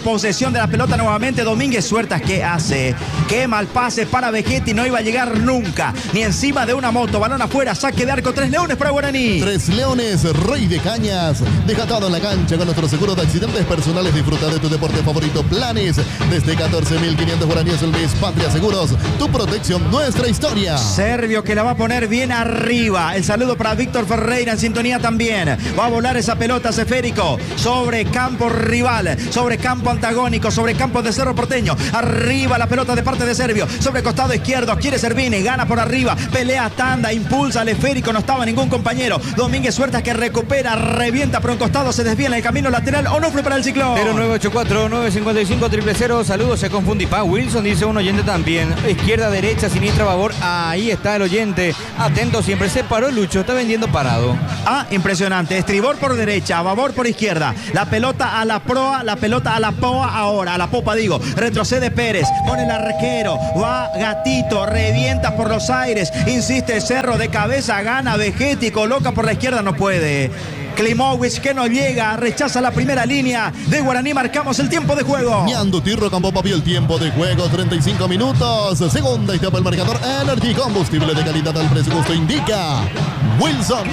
posesión de la pelota nuevamente. Domínguez Huertas, ¿qué hace? Qué mal pase para Vegetti, no iba a llegar nunca, ni encima de una moto. Balón afuera, saque de arco, Tres Leones para Guaraní. Tres Leones, Rey de Cañas. Deja todo en la cancha con nuestro seguro de accidentes personales. Disfruta de tu deporte favorito. Planes desde catorce mil quinientos guaraníes el mes. Patria Seguros, tu protección, nuestra historia. Servio que la va a poner bien arriba. El saludo para Víctor Ferreira en sintonía también. Va a volar esa pelota esférico sobre campo rival, sobre campo antagónico, sobre campo de Cerro Porteño. Arriba la pelota de parte de Servio, sobre costado izquierdo. Quiere Servini, gana por arriba, pelea tanda, impulsa al esférico. No estaba ningún compañero. Domínguez Huertas que recupera, revienta por un costado, se desvía en el camino lateral. Onofre para el Ciclón. cero nueve ocho cuatro, nueve cinco cinco, cero cero cero. Saludos, se confundí. Pa Wilson, dice un oyente también. Izquierda, derecha, siniestra, babor. Ahí está el oyente. Atento siempre. Se paró Lucho, está vendiendo parado. Ah, impresionante. Estribor por derecha, babor por izquierda. La pelota a la proa, la pelota a la poa ahora, a la popa digo. Retrocede Pérez, pone el arquero. Va Gatito, revienta por los aires. Insiste Cerro de cabeza, gana Vegetti, coloca por la izquierda, no puede. Klimowicz que no llega, rechaza la primera línea de Guaraní. Marcamos el tiempo de juego. Ñanduti Rocampo vio el tiempo de juego, treinta y cinco minutos. Segunda etapa el marcador. Energy, combustible de calidad al precio justo, indica Wilson.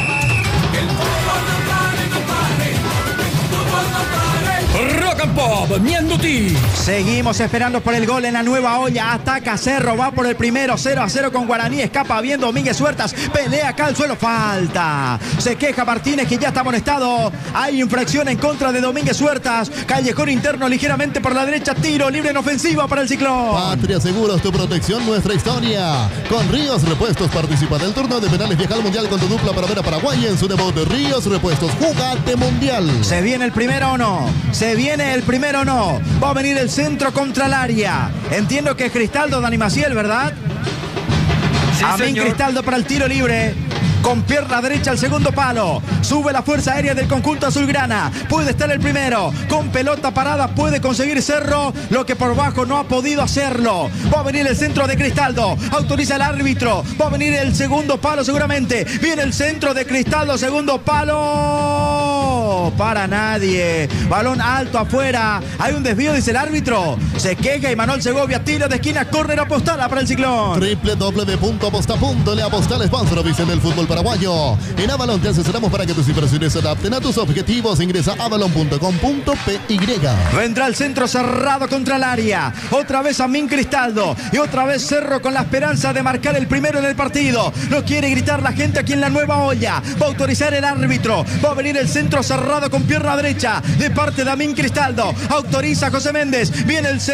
Rock and Pop, Ñanduti. Seguimos esperando por el gol en la nueva olla. Ataca Cerro, va por el primero, cero a cero con Guaraní. Escapa bien Domínguez Huertas, pelea acá al suelo, falta. Se queja Martínez que ya está amonestado. Hay infracción en contra de Domínguez Huertas. Callejón interno ligeramente por la derecha, tiro libre en ofensiva para el Ciclón. Patria Seguros, tu protección, nuestra historia. Con Ríos Repuestos participa del turno de penales. Viaja al Mundial con tu dupla para ver a Paraguay en su debut. Ríos Repuestos, jugate Mundial. ¿Se viene el primero o no? ¿Se viene el primero o no? Va a venir el centro contra el área. Entiendo que es Cristaldo, Dani Maciel, ¿verdad? Sí, Amín señor. Cristaldo para el tiro libre. Con pierna derecha al segundo palo. Sube la fuerza aérea del conjunto azulgrana. Puede estar el primero. Con pelota parada puede conseguir Cerro lo que por bajo no ha podido hacerlo. Va a venir el centro de Cristaldo. Autoriza el árbitro. Va a venir el segundo palo seguramente. Viene el centro de Cristaldo. Segundo palo. Para nadie. Balón alto afuera. Hay un desvío, dice el árbitro. Se queja Imanol Segovia. Tiro de esquina. Córner Apostala para el Ciclón. doble u doble u doble u punto aposta punto le Apostal, sponsor oficial del fútbol paraguayo. En Avalon te asesoramos para que tus inversiones se adapten a tus objetivos. Ingresa a avalon punto com punto pe ye. Vendrá el centro cerrado contra el área. Otra vez Amín Cristaldo. Y otra vez Cerro con la esperanza de marcar el primero en el partido. Lo quiere gritar la gente aquí en la nueva olla. Va a autorizar el árbitro. Va a venir el centro cerrado con pierna derecha de parte de Amín Cristaldo. Autoriza José Méndez. Viene el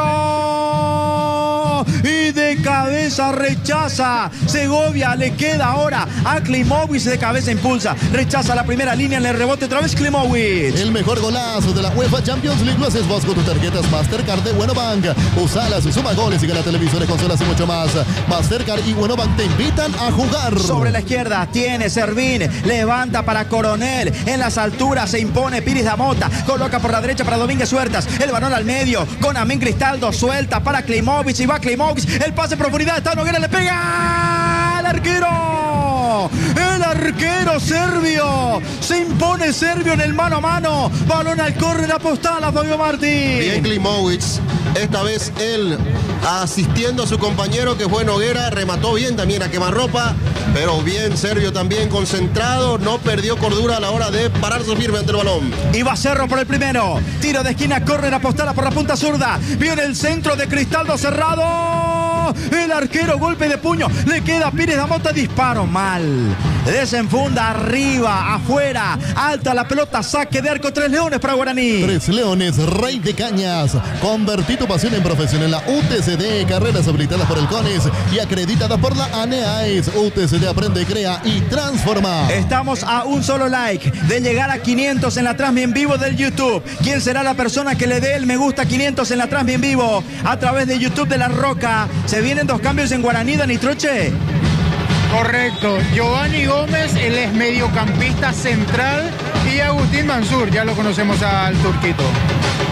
centro. Y de cabeza rechaza. Segovia le queda ahora a Klimowicz. De cabeza impulsa. Rechaza la primera línea en el rebote. Otra vez Klimowicz. El mejor golazo de la UEFA Champions League lo haces vos con tus tarjetas Mastercard de Buenobank. Usalas, suma goles y gana televisores, consolas y mucho más. Mastercard y Buenobank te invitan a jugar. Sobre la izquierda tiene Servín. Levanta para Coronel. En las alturas se impone Piris Damota. Coloca por la derecha para Domínguez Huertas. El balón al medio con Amín Cristaldo. Suelta para Klimowicz. Y va Klimowicz. El pase en profundidad. Está Noguera. Le pega al arquero. El arquero Servio. Se impone Servio en el mano a mano. Balón al córner Apostala, Fabio Martín. Bien Klimowicz. Esta vez él asistiendo a su compañero que fue Noguera. Remató bien también a quemarropa. Pero bien Servio también concentrado. No perdió cordura a la hora de pararse firme ante el balón. Y va Cerro por el primero. Tiro de esquina, córner Apostala por la punta zurda. Viene el centro de Cristaldo cerrado. El arquero, golpe de puño. Le queda Pires Damota, disparo mal. Desenfunda arriba, afuera. Alta la pelota, saque de arco. Tres Leones para Guaraní. Tres Leones, Rey de Cañas. Convertí tu pasión en profesión en la U T C D. Carreras habilitadas por el CONES y acreditadas por la ANEAES. U T C D aprende, crea y transforma. Estamos a un solo like de llegar a quinientos en la transmisión en vivo del YouTube. ¿Quién será la persona que le dé el me gusta quinientos en la transmisión en vivo a través de YouTube de La Roca? Se vienen dos cambios en Guaraní, Dani Troche. Correcto. Giovanni Gómez, él es mediocampista central, y Agustín Mansur, ya lo conocemos al turquito.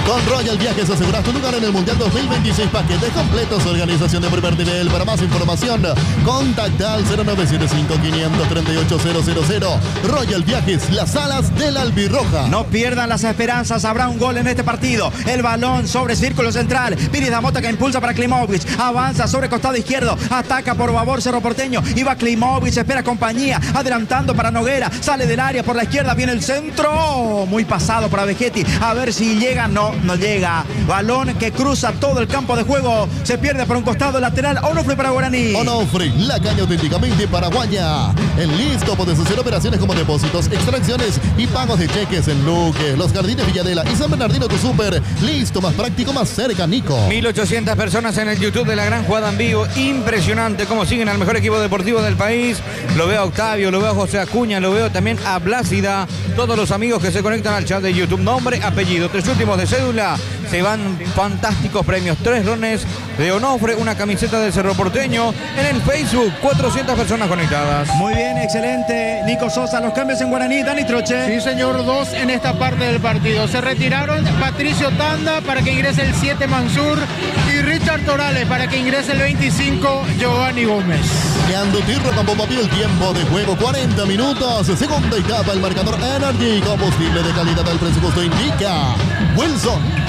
Con Royal Viajes aseguras tu lugar en el Mundial dos mil veintiséis. Paquetes completos, organización de primer nivel. Para más información, contacta al cero nueve siete cinco, cinco tres ocho, cero cero cero. Royal Viajes, las alas del albirroja. No pierdan las esperanzas, habrá un gol en este partido. El balón sobre círculo central. Pires Damota que impulsa para Klimovic. Avanza sobre costado izquierdo. Ataca por favor Cerro Porteño. Y va Klimovic, espera compañía. Adelantando para Noguera. Sale del área por la izquierda. Viene el centro. Muy pasado para Vegetti. A ver si llega. No, no llega. Balón que cruza todo el campo de juego. Se pierde por un costado lateral. Onofre para Guaraní. Onofre, la caña auténticamente paraguaya. En Listo puedes hacer operaciones como depósitos, extracciones y pagos de cheques en Luque, Los Jardines Villadela y San Bernardino tu Super. Listo, más práctico, más cerca, Nico. mil ochocientas personas en el YouTube de La Gran Jugada en Vivo. Impresionante cómo siguen al mejor equipo deportivo del país. Lo veo a Octavio, lo veo a José Acuña, lo veo también a Blácida. Todos los amigos que se conectan al chat de YouTube. Nombre, apellido, tres últimos de cédula. Se van fantásticos premios. Tres rones de Onofre, una camiseta del Cerro Porteño. En el Facebook, cuatrocientas personas conectadas. Muy bien, excelente. Nico Sosa, los cambios en Guaraní. Dani Troche. Sí, señor, dos en esta parte del partido. Se retiraron Patricio Tanda para que ingrese el siete Mansur y Richard Torales para que ingrese el veinticinco Giovanni Gómez. Ñandutirro con Pomapí, el tiempo de juego cuarenta minutos. Segunda etapa, el marcador Energy. Combustible de calidad al precio justo indica Wilson.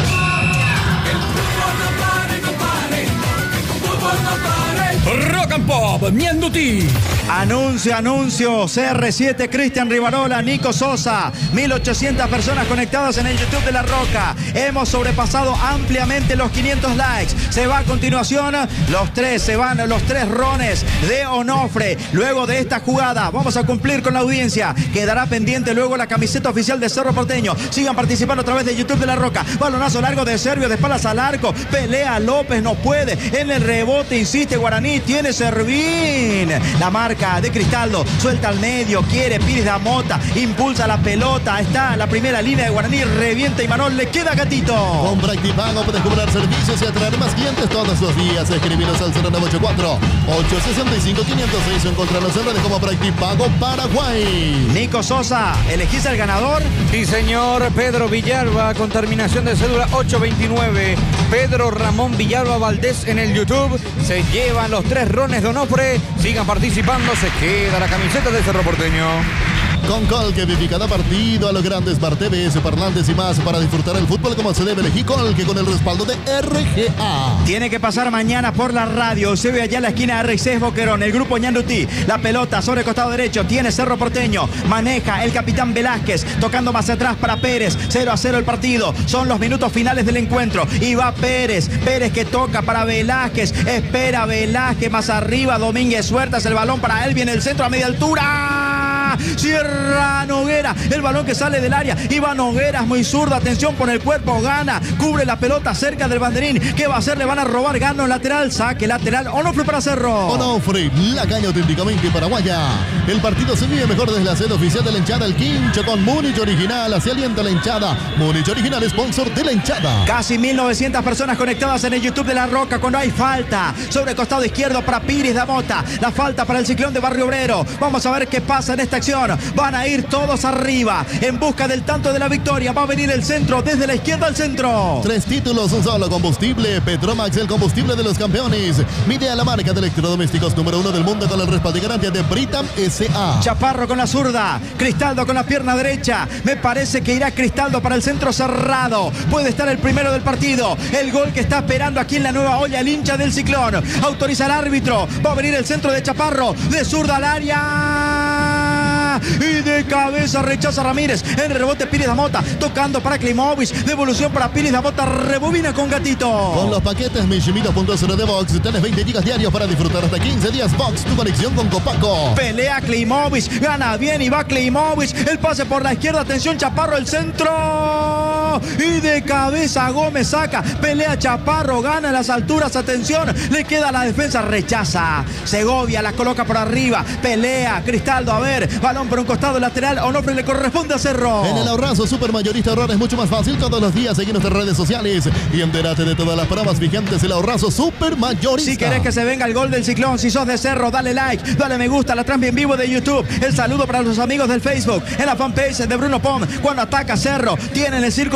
Rock and Pop, Ñandutí. Anuncio, anuncio. C R siete, Cristian Rivarola, Nico Sosa. mil ochocientas personas conectadas en el YouTube de La Roca. Hemos sobrepasado ampliamente los quinientos likes. Se va a continuación los tres, se van los tres rones de Onofre. Luego de esta jugada, vamos a cumplir con la audiencia. Quedará pendiente luego la camiseta oficial de Cerro Porteño. Sigan participando a través de YouTube de La Roca. Balonazo largo de Servio, de espaldas al arco. Pelea López, no puede. En el rebote insiste Guaraní. Tiene Servín. La marca de Cristaldo. Suelta al medio. Quiere Pires Damota. Impulsa la pelota. Está la primera línea de Guaraní. Revienta y Manol. Le queda Gatito. Con Practipago puedes cobrar servicios y atraer más clientes todos los días. Escribiros al cero nueve ocho cuatro, ocho seis cinco, cinco cero seis o encontrarlos en redes como Practipago Paraguay. Nico Sosa, ¿elegís al ganador? Sí, señor. Pedro Villalba con terminación de cédula ocho veintinueve. Pedro Ramón Villalba Valdés en el YouTube. Se llevan los tres rones de Onofre. Sigan participando. Se queda la camiseta de Cerro Porteño. Con Col que vive cada partido a los grandes Bar T V, parlantes y más para disfrutar el fútbol como se debe. Elegí Col que con el respaldo de R G A. Tiene que pasar mañana por la radio. Se ve allá en la esquina R seis Boquerón. El grupo Ñandutí. La pelota sobre el costado derecho. Tiene Cerro Porteño. Maneja el capitán Velázquez. Tocando más atrás para Pérez. cero a cero el partido. Son los minutos finales del encuentro. Y va Pérez. Pérez que toca para Velázquez. Espera Velázquez más arriba. Domínguez sueltas el balón para él. Viene el centro a media altura. Cierra Noguera, el balón que sale del área. Iba Noguera, es muy zurdo, atención por el cuerpo, gana, cubre la pelota cerca del banderín. ¿Qué va a hacer? Le van a robar, gano lateral, saque lateral. Onofre para Cerro. Onofre, la caña auténticamente paraguaya. El partido se vive mejor desde la sede oficial de la hinchada, el Quincho, con Múnich Original. Así alienta la hinchada. Múnich Original, sponsor de la hinchada. Casi mil novecientas personas conectadas en el YouTube de La Roca cuando hay falta. Sobre el costado izquierdo para Pires Damota. La falta para el Ciclón de Barrio Obrero. Vamos a ver qué pasa en esta acción. Van a ir todos arriba en busca del tanto de la victoria. Va a venir el centro desde la izquierda al centro. Tres títulos, un solo combustible. Petromax, el combustible de los campeones. Mide a la marca de electrodomésticos número uno del mundo con el respaldo y garantía de Britam S A. Chaparro con la zurda. Cristaldo con la pierna derecha. Me parece que irá Cristaldo para el centro cerrado. Puede estar el primero del partido. El gol que está esperando aquí en la nueva olla el hincha del Ciclón. Autoriza el árbitro. Va a venir el centro de Chaparro. De zurda al área. Y de cabeza rechaza Ramírez. En el rebote Pires Damota. Tocando para Klimovic. Devolución para Pires Damota. Rebobina con Gatito. Con los paquetes Mishimito punto cero de Box. Tienes veinte gigas diarios para disfrutar hasta quince días. Box, tu conexión con Copaco. Pelea Klimovic. Gana bien y va Klimovic. El pase por la izquierda. Atención Chaparro. El centro. Y de cabeza Gómez saca. Pelea Chaparro. Gana en las alturas. Atención. Le queda la defensa. Rechaza. Segovia la coloca por arriba. Pelea Cristaldo. A ver. Balón por un costado lateral. Onofre le corresponde a Cerro. En el Ahorrazo Supermayorista ahorrar es mucho más fácil. Todos los días seguimos en redes sociales y entérate de todas las pruebas vigentes. El Ahorrazo Supermayorista. Si querés que se venga el gol del Ciclón, si sos de Cerro, dale like, dale me gusta, la transmisión en vivo de YouTube. El saludo para los amigos del Facebook. En la fanpage de Bruno Pom. Cuando ataca Cerro, tienen el círculo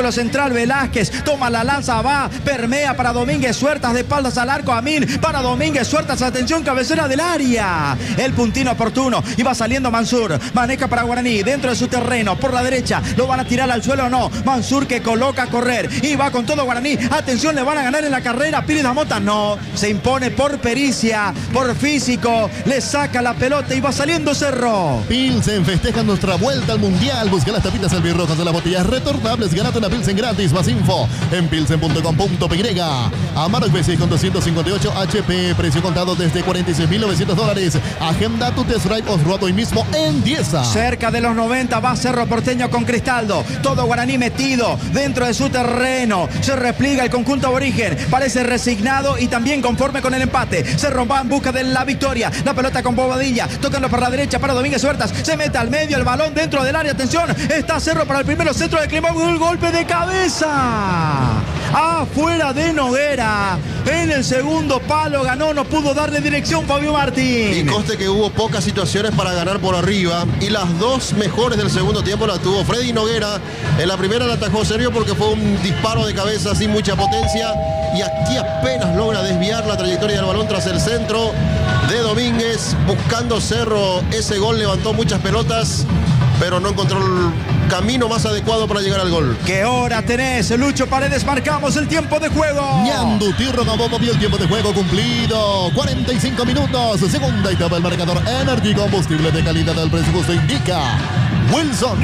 círculo central, Velázquez toma la lanza, va, permea para Domínguez, suertas de espaldas al arco, Amin para Domínguez, suertas, atención, cabecera del área. El puntino oportuno, y va saliendo Mansur, maneja para Guaraní, dentro de su terreno, por la derecha, lo van a tirar al suelo o no. Mansur que coloca a correr, y va con todo Guaraní, atención, le van a ganar en la carrera, Pires Damota, no, se impone por pericia, por físico, le saca la pelota y va saliendo Cerro. Pilsen festeja nuestra vuelta al Mundial. Busca las tapitas albirrojas de las botellas retornables. Ganate una Pilsen gratis. Más info en pilsen punto com punto pe. Amarok B seis con doscientos cincuenta y ocho H P. Precio contado desde cuarenta y seis mil novecientos dólares. Agenda tu test drive off-road hoy mismo en Dieza. Cerca de los noventa va Cerro Porteño con Cristaldo. Todo Guaraní metido dentro de su terreno. Se repliega el conjunto aborigen. Parece resignado y también conforme con el empate. Cerro va en busca de la victoria. La pelota con Bobadilla. Tocando por la derecha para Domínguez Huertas. Se mete al medio el balón dentro del área. Atención. Está Cerro para el primero centro de Climón. Un golpe de cabeza. Afuera de Noguera. En el segundo palo ganó. No pudo darle dirección Fabio Martín. Y conste que hubo pocas situaciones para ganar por arriba. Y las dos mejores del segundo tiempo las tuvo Freddy Noguera. En la primera la atajó Sergio porque fue un disparo de cabeza sin mucha potencia. Y aquí apenas logra desviar la trayectoria del balón tras el centro de Domínguez. Buscando Cerro ese gol, levantó muchas pelotas, pero no encontró el camino más adecuado para llegar al gol. ¿Qué hora tenés, Lucho Paredes? Marcamos el tiempo de juego. Ñandutí Rocabobo vio el tiempo de juego cumplido. cuarenta y cinco minutos. Segunda etapa, el marcador Energy, combustible de calidad del presupuesto indica Wilson.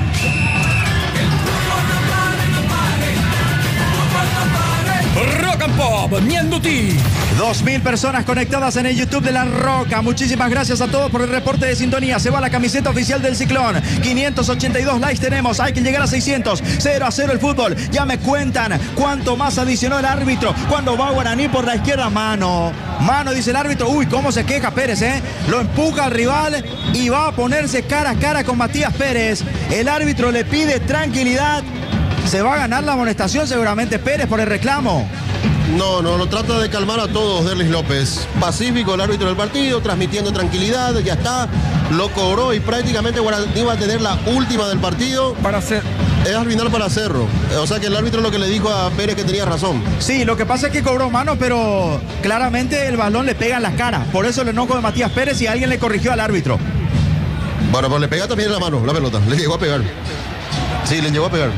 Rock and Pop, Ñandutí. Dos mil personas conectadas en el YouTube de La Roca. Muchísimas gracias a todos por el reporte de sintonía. Se va la camiseta oficial del Ciclón. quinientos ochenta y dos likes tenemos. Hay que llegar a seiscientos. cero a cero el fútbol. Ya me cuentan cuánto más adicionó el árbitro. Cuando va Guaraní por la izquierda, mano. Mano, dice el árbitro. Uy, cómo se queja Pérez, ¿eh? Lo empuja al rival y va a ponerse cara a cara con Matías Pérez. El árbitro le pide tranquilidad. Se va a ganar la amonestación seguramente Pérez por el reclamo. No, no, lo trata de calmar a todos Derlis López. Pacífico el árbitro del partido, transmitiendo tranquilidad, ya está, lo cobró y prácticamente Guaraní iba a tener la última del partido. Para hacer... Es al final para Cerro. O sea que el árbitro lo que le dijo a Pérez que tenía razón. Sí, lo que pasa es que cobró mano, pero claramente el balón le pega en las caras. Por eso el enojo de Matías Pérez y alguien le corrigió al árbitro. Bueno, pues le pega también en la mano, la pelota. Le llegó a pegar. Sí, le llegó a pegar.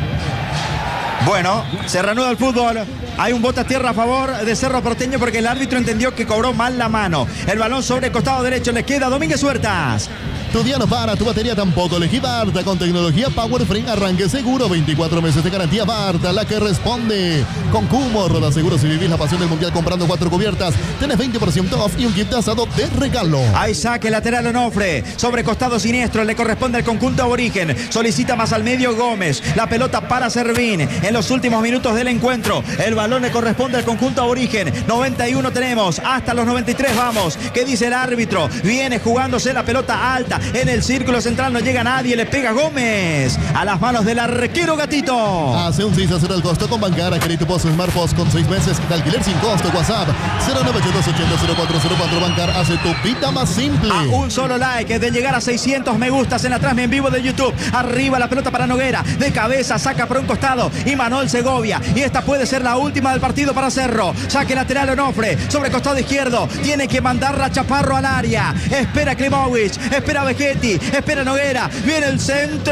Bueno, se reanuda el fútbol. Hay un bote a tierra a favor de Cerro Porteño porque el árbitro entendió que cobró mal la mano. El balón sobre el costado derecho le queda a Domínguez Huertas. Tu día no para, tu batería tampoco. Elegí Barta con tecnología Power Free, arranque seguro, veinticuatro meses de garantía. Barta, la que responde. Con Cumo, roda seguro si vivís la pasión del mundial comprando cuatro cubiertas. Tenés veinte por ciento off y un kit de asado de regalo. Hay saque lateral Onofre. Sobre costado siniestro le corresponde al conjunto aborigen. Solicita más al medio Gómez. La pelota para Servín. En los últimos minutos del encuentro, el balón le corresponde al conjunto aborigen. noventa y uno tenemos, hasta los noventa y tres vamos. ¿Qué dice el árbitro? Viene jugándose la pelota alta. En el círculo central no llega nadie, le pega Gómez a las manos del arquero Gatito. Hace un seis a cero el costo con Bancara, crédito post Smart Post con seis meses de alquiler sin costo. WhatsApp cero nueve ocho dos ochenta cero cuatro cero cuatro. Bancar hace tu vida más simple. A un solo like de llegar a seiscientos me gustas en la transmisión en vivo de YouTube. Arriba la pelota para Noguera, de cabeza saca por un costado y Manuel Segovia. Y esta puede ser la última del partido para Cerro. Saque lateral Onofre, sobre costado izquierdo. Tiene que mandarla Chaparro al área. Espera Klimovic, espera Vegetti, espera Noguera, viene el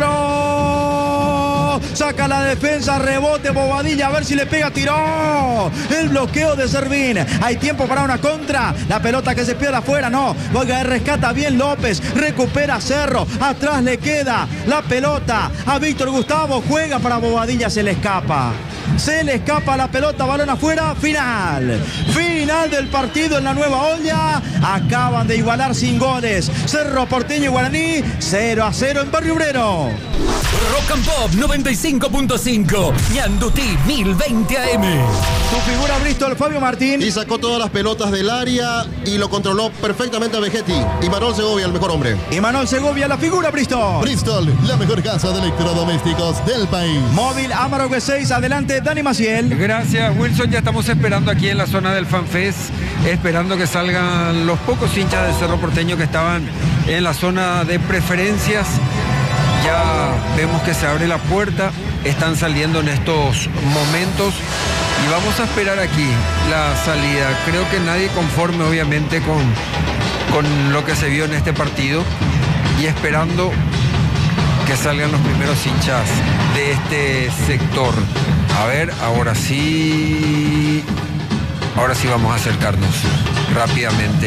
centro, saca la defensa, rebote Bobadilla, a ver si le pega, tiró el bloqueo de Servín. Hay tiempo para una contra, la pelota que se pierde afuera, no, Oiga, rescata bien López, recupera Cerro, atrás le queda la pelota a Víctor Gustavo, juega para Bobadilla, se le escapa. Se le escapa la pelota, balón afuera, final. Final del partido en la Nueva Olla. Acaban de igualar sin goles. Cerro Porteño y Guaraní, cero a cero en Barrio Obrero. Rock and Pop noventa y cinco punto cinco. Ñandutí mil veinte A M. Tu figura Bristol, Fabio Martín. Y sacó todas las pelotas del área y lo controló perfectamente a Vegetti. Y Manuel Segovia, el mejor hombre. Y Manuel Segovia, la figura Bristol. Bristol, la mejor casa de electrodomésticos del país. Móvil Amarok B seis, adelante Dani Maciel. Gracias, Wilson. Ya estamos esperando aquí en la zona del FanFest, esperando que salgan los pocos hinchas del Cerro Porteño que estaban en la zona de preferencias. Ya vemos que se abre la puerta, están saliendo en estos momentos y vamos a esperar aquí la salida. Creo que nadie conforme obviamente con, con lo que se vio en este partido y esperando que salgan los primeros hinchas de este sector. A ver, ahora sí, ahora sí vamos a acercarnos rápidamente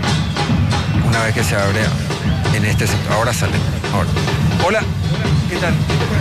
una vez que se abre en este sector. Ahora salen. Ahora. Hola, ¿qué tal?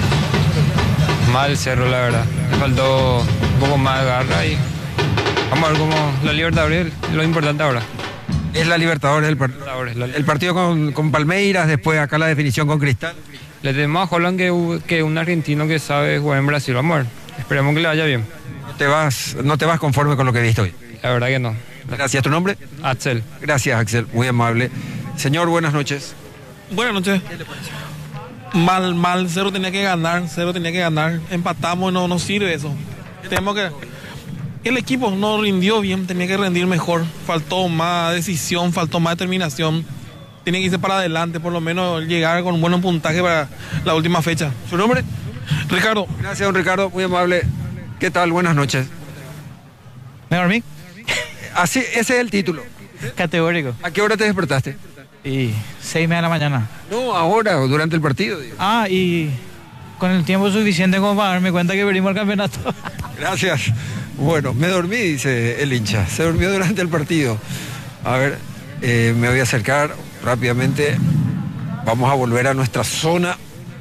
Mal Cerro, la verdad. Me faltó un poco más de garra y vamos a ver cómo la Libertadores es lo importante ahora. Es la Libertadores el, par el partido con, con Palmeiras, después acá la definición con Cristal. Le tenemos a Holland que, que un argentino que sabe jugar en Brasil. Vamos a ver. Esperemos que le vaya bien. ¿No te vas, no te vas conforme con lo que viste hoy? La verdad que no. Gracias. ¿Tu nombre? Axel. Gracias, Axel. Muy amable. Señor, buenas noches. Buenas noches. ¿Qué le pareció? Mal, mal. Cero tenía que ganar. Cero tenía que ganar. Empatamos y no, no sirve eso. Tenemos que... El equipo no rindió bien. Tenía que rendir mejor. Faltó más decisión. Faltó más determinación. Tiene que irse para adelante. Por lo menos llegar con un buen puntaje para la última fecha. ¿Su nombre? Ricardo. Gracias, don Ricardo. Muy amable. ¿Qué tal? Buenas noches. ¿Me dormí? Así, ese es el título. Categórico. ¿A qué hora te despertaste? Y seis y media de la mañana. No, ahora, o durante el partido. Digo. Ah, y con el tiempo suficiente como para darme cuenta que perdimos el campeonato. Gracias. Bueno, me dormí, dice el hincha. Se durmió durante el partido. A ver, eh, me voy a acercar rápidamente. Vamos a volver a nuestra zona.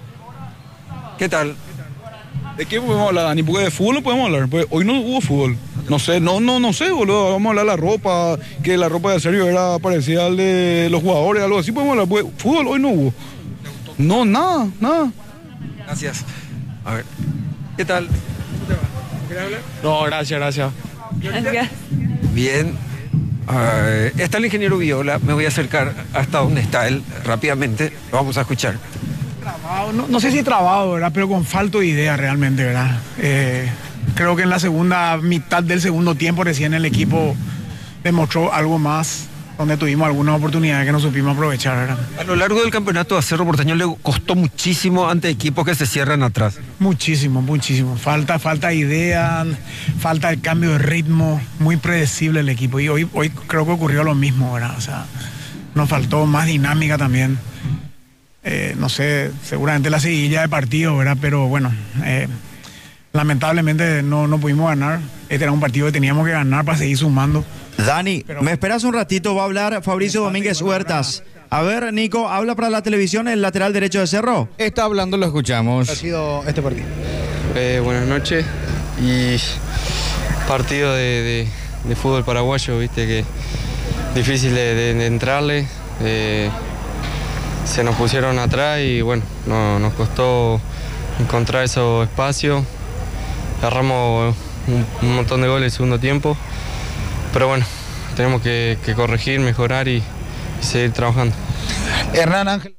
¿Qué tal? ¿De qué podemos hablar, Dani? Porque de fútbol no podemos hablar. Pues hoy no hubo fútbol. No sé, no, no, no sé, boludo. Vamos a hablar de la ropa, que la ropa de Sergio era parecida al de los jugadores, algo así podemos hablar. Pues fútbol hoy no hubo. No, nada, nada. Gracias. A ver, ¿qué tal? ¿Cómo te va? ¿Quieres hablar? No, gracias, gracias. Gracias. Bien. Uh, está el ingeniero Viola. Me voy a acercar hasta donde está él rápidamente. Lo vamos a escuchar. Trabado, no, no sé si trabado, ¿verdad? Pero con falta de idea realmente, ¿verdad? Eh, creo que en la segunda mitad del segundo tiempo recién el equipo demostró algo más, donde tuvimos algunas oportunidades que no supimos aprovechar, ¿verdad? A lo largo del campeonato a Cerro Porteño le costó muchísimo ante equipos que se cierran atrás. Muchísimo, muchísimo. Falta, falta de idea, falta el cambio de ritmo, muy predecible el equipo. Y hoy, hoy creo que ocurrió lo mismo, ¿verdad? O sea, nos faltó más dinámica también. Eh, no sé, seguramente la seguidilla de partido, ¿verdad? Pero bueno, eh, lamentablemente no, no pudimos ganar. Este era un partido que teníamos que ganar para seguir sumando. Dani, Pero, ¿me esperas un ratito? Va a hablar Fabricio Domínguez Huertas. A ver, Nico, ¿habla para la televisión el lateral derecho de Cerro? Está hablando, lo escuchamos. Ha sido este partido. Eh, buenas noches. Y partido de, de, de fútbol paraguayo, viste que difícil de, de, de entrarle. Eh, se nos pusieron atrás y bueno, no, nos costó encontrar esos espacios. Agarramos un, un montón de goles en el segundo tiempo, pero bueno, tenemos que, que corregir, mejorar y, y seguir trabajando. Hernán Ángel.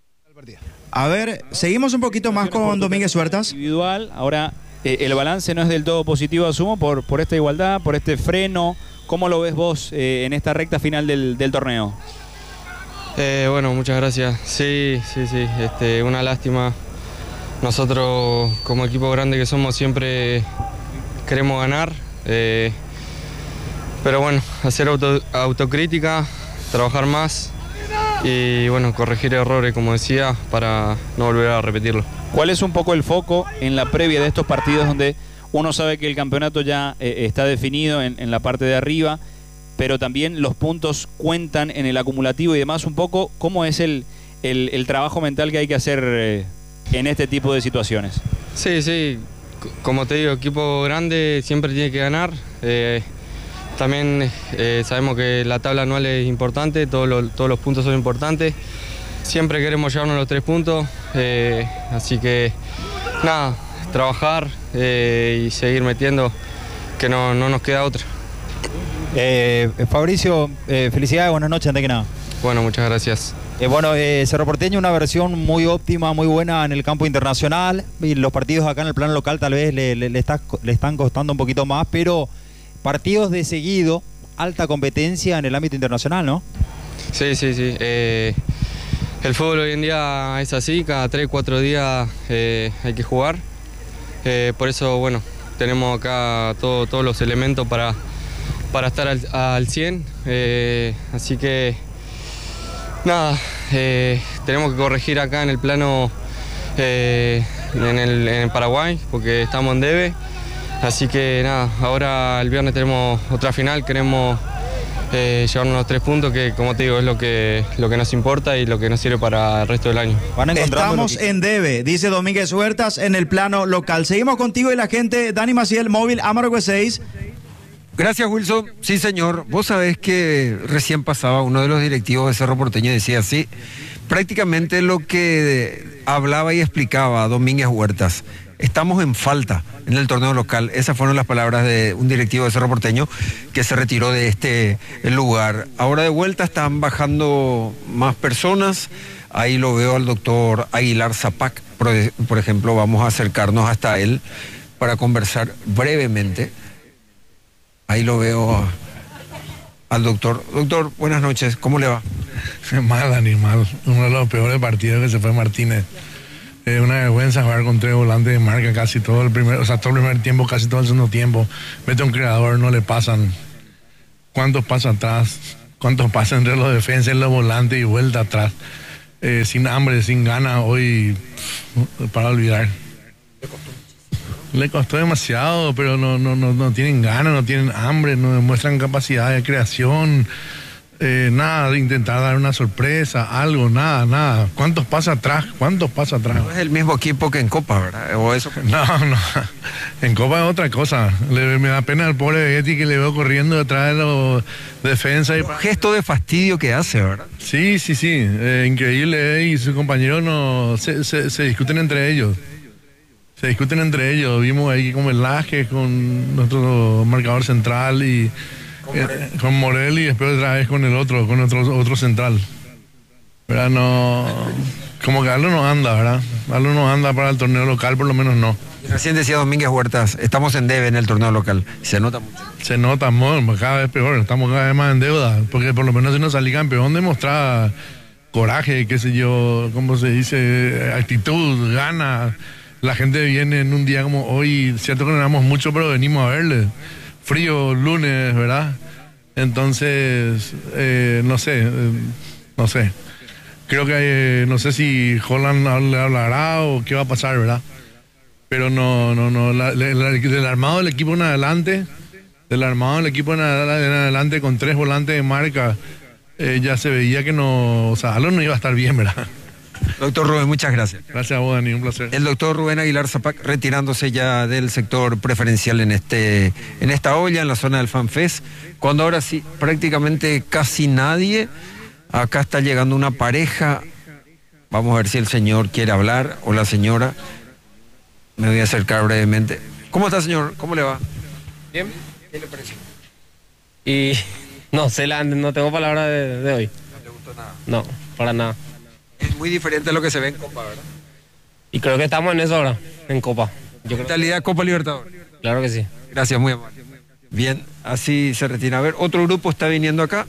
A ver, seguimos un poquito más con Domínguez Huertas. Individual, ahora eh, el balance no es del todo positivo, asumo, por, por esta igualdad, por este freno. ¿Cómo lo ves vos eh, en esta recta final del, del torneo? Eh, bueno, muchas gracias. Sí, sí, sí, este, una lástima. Nosotros, como equipo grande que somos, siempre queremos ganar. Eh, pero bueno, hacer auto, autocrítica, trabajar más y bueno, corregir errores, como decía, para no volver a repetirlo. ¿Cuál es un poco el foco en la previa de estos partidos donde uno sabe que el campeonato ya eh, está definido en, en la parte de arriba, pero también los puntos cuentan en el acumulativo y demás? Un poco, ¿cómo es el, el, el trabajo mental que hay que hacer eh, en este tipo de situaciones? Sí, sí, como te digo, equipo grande siempre tiene que ganar. Eh, también eh, sabemos que la tabla anual es importante, todos los, todos los puntos son importantes. Siempre queremos llevarnos los tres puntos, eh, así que nada, trabajar eh, y seguir metiendo, que no, no nos queda otra. Eh, Fabricio, eh, felicidades, buenas noches, antes que nada. Bueno, muchas gracias. Eh, bueno, eh, Cerro Porteño, una versión muy óptima, muy buena en el campo internacional. Y los partidos acá en el plano local tal vez le, le, le, está, le están costando un poquito más, pero partidos de seguido, alta competencia en el ámbito internacional, ¿no? Sí, sí, sí. Eh, el fútbol hoy en día es así, cada tres, cuatro días eh, hay que jugar. Eh, por eso, bueno, tenemos acá todo, todos los elementos para, para estar al, al cien. Eh, así que, nada, eh, tenemos que corregir acá en el plano eh, en, el, en el Paraguay, porque estamos en debe. Así que, nada, ahora el viernes tenemos otra final, queremos eh, llevarnos los tres puntos, que como te digo, es lo que, lo que nos importa y lo que nos sirve para el resto del año. Estamos en debe, dice Domínguez Huertas, en el plano local. Seguimos contigo y la gente. Dani Maciel, móvil Amargo seis. Gracias, Wilson. Sí, señor. Vos sabés que recién pasaba uno de los directivos de Cerro Porteño y decía así, prácticamente lo que hablaba y explicaba Domínguez Huertas. Estamos en falta en el torneo local. Esas fueron las palabras de un directivo de Cerro Porteño que se retiró de este lugar. Ahora de vuelta están bajando más personas. Ahí lo veo al doctor Aguilar Zapac, por, por ejemplo. Vamos a acercarnos hasta él para conversar brevemente. Ahí lo veo al doctor. Doctor, buenas noches. ¿Cómo le va? Mal, animal. Uno de los peores partidos que se fue Martínez. Es una vergüenza jugar con tres volantes de marca casi todo el primer, o sea, todo el primer tiempo, casi todo el segundo tiempo. Mete un creador, no le pasan. ¿Cuántos pasan atrás? ¿Cuántos pasan entre los defensas y los volantes y vuelta atrás? Eh, sin hambre, sin ganas, hoy para olvidar. Le costó demasiado, pero no, no, no, no tienen ganas, no tienen hambre, no demuestran capacidad de creación. Eh, nada de intentar dar una sorpresa, algo, nada, nada. ¿Cuántos pasan atrás? ¿Cuántos pasan atrás? No es el mismo equipo que en Copa, ¿verdad? ¿O eso? No, no. En Copa es otra cosa. Le, me da pena al pobre Betty que le veo corriendo detrás de los defensas. Y... Un gesto de fastidio que hace, ¿verdad? Sí, sí, sí. Eh, increíble. Eh, y sus compañeros no se, se, se discuten entre ellos. Se discuten entre ellos. Vimos ahí con Velázquez, con nuestro marcador central y... Con Morel. Eh, con Morel y después otra vez con el otro, con otro, otro central. ¿Verdad? No, como que algo no anda, ¿verdad? Algo no anda para el torneo local, por lo menos no. Y recién decía Domínguez Huertas, estamos en debe en el torneo local. Se nota mucho. Se nota, amor, cada vez peor, estamos cada vez más en deuda, porque por lo menos si nos salí campeón demostraba coraje, qué sé yo, ¿cómo se dice? Actitud, gana. La gente viene en un día como hoy, cierto que no ganamos mucho, pero venimos a verle. Frío, lunes, ¿verdad? Entonces, eh, no sé, eh, no sé. Creo que, eh, no sé si Holland le hablará o qué va a pasar, ¿verdad? Pero no, no, no, la, la, la, del armado del equipo en adelante, del armado del equipo en adelante con tres volantes de marca, eh, ya se veía que no, o sea, algo no iba a estar bien, ¿verdad? Doctor Rubén, muchas gracias. Gracias a vos, Dani, un placer. El doctor Rubén Aguilar Zapac retirándose ya del sector preferencial en este en esta olla, en la zona del FanFest, cuando ahora sí, prácticamente casi nadie. Acá está llegando una pareja. Vamos a ver si el señor quiere hablar o la señora. Me voy a acercar brevemente. ¿Cómo está, señor? ¿Cómo le va? Bien. ¿Qué le parece? Y no sé, la, no tengo palabras de, de hoy. ¿No te gustó nada? No, para nada. Es muy diferente a lo que se ve en Copa, ¿verdad? Y creo que estamos en eso ahora, en Copa. Yo Mentalidad creo... Copa Libertadores. Claro que sí. Gracias, muy amable. Bien, así se retira. A ver, otro grupo está viniendo acá.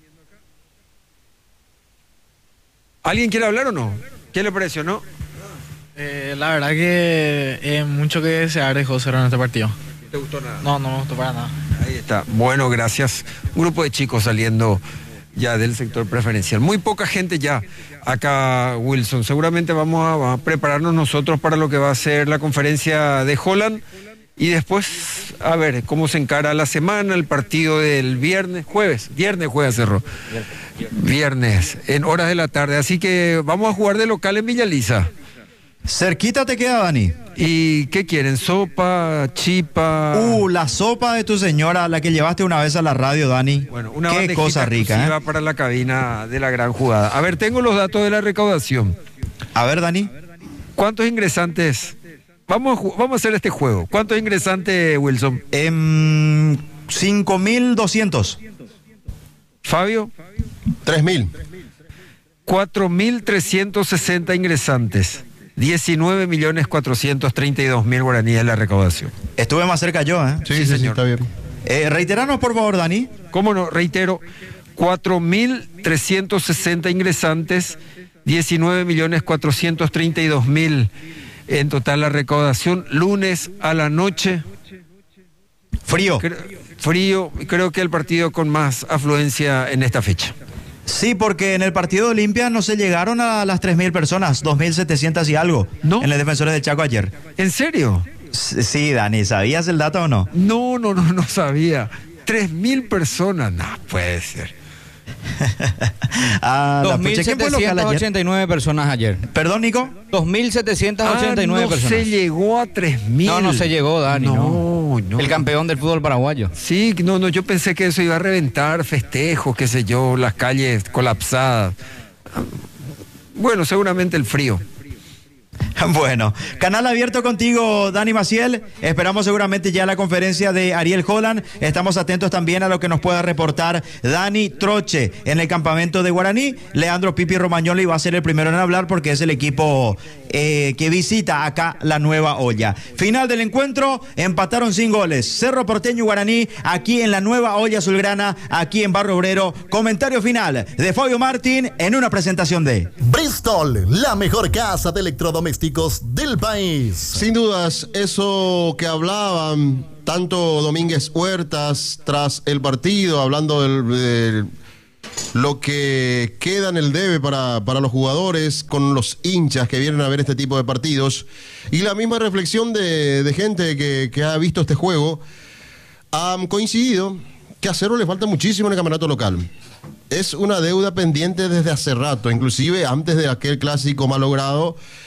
¿Alguien quiere hablar o no? ¿Qué le pareció, no? Eh, la verdad que es mucho que desear dejó Cerro en este partido. ¿No te gustó nada? No, no me gustó para nada. Ahí está. Bueno, gracias. Un grupo de chicos saliendo ya del sector preferencial. Muy poca gente ya acá, Wilson. Seguramente vamos a, a prepararnos nosotros para lo que va a ser la conferencia de Holland y después a ver cómo se encara la semana, el partido del viernes, jueves, viernes juega Cerro. Viernes, en horas de la tarde. Así que vamos a jugar de local en Villa Lisa. Cerquita te queda, Dani. ¿Y qué quieren? ¿Sopa? ¿Chipa? Uh, la sopa de tu señora, la que llevaste una vez a la radio, Dani. Bueno, una qué cosa rica, ¿eh? Para la cabina de la gran jugada. A ver, tengo los datos de la recaudación. A ver, Dani. ¿Cuántos ingresantes? Vamos a, vamos a hacer este juego. ¿Cuántos ingresantes, Wilson? Eh, cinco mil doscientos. ¿Fabio? tres mil. cuatro mil trescientos sesenta ingresantes. diecinueve millones cuatrocientos treinta y dos mil guaraníes de la recaudación. Estuve más cerca yo, ¿eh? Sí, sí, sí, señor. Está bien. Eh, reiteranos, por favor, Dani. ¿Cómo no? Reitero, cuatro mil trescientos sesenta ingresantes, diecinueve millones cuatrocientos treinta y dos mil en total la recaudación. Lunes a la noche. Frío. Cre- frío, creo que el partido con más afluencia en esta fecha. Sí, porque en el partido de Olimpia no se llegaron a las tres mil personas, dos mil setecientos y algo. ¿No? En los Defensores del Chaco ayer. ¿En serio? Sí, Dani, ¿sabías el dato o no? No, no, no, no sabía. tres mil personas, no puede ser. Ah, dos mil setecientas ochenta y nueve personas ayer. ¿Perdón, Nico? dos mil setecientos ochenta y nueve Ah, no personas. se llegó a tres mil. No, no se llegó, Dani. No, No, no. El campeón del fútbol paraguayo. Sí, no, no, yo pensé que eso iba a reventar, festejos, qué sé yo, las calles colapsadas. Bueno, seguramente el frío. Bueno, canal abierto contigo, Dani Maciel. Esperamos seguramente ya la conferencia de Ariel Holland. Estamos atentos también a lo que nos pueda reportar Dani Troche en el campamento de Guaraní. Leandro Pipi Romagnoli va a ser el primero en hablar porque es el equipo eh, que visita acá la Nueva Olla. Final del encuentro, empataron sin goles. Cerro Porteño y Guaraní aquí en la Nueva Olla Azulgrana, aquí en Barrio Obrero. Comentario final de Fabio Martín en una presentación de Bristol, la mejor casa de electrodomésticos del país. Sin dudas, eso que hablaban tanto Domínguez Huertas tras el partido, hablando del, de lo que queda en el debe para, para los jugadores, con los hinchas que vienen a ver este tipo de partidos, y la misma reflexión de, de gente que, que ha visto este juego, han coincidido que a Cerro le falta muchísimo en el campeonato local. Es una deuda pendiente desde hace rato, inclusive antes de aquel clásico malogrado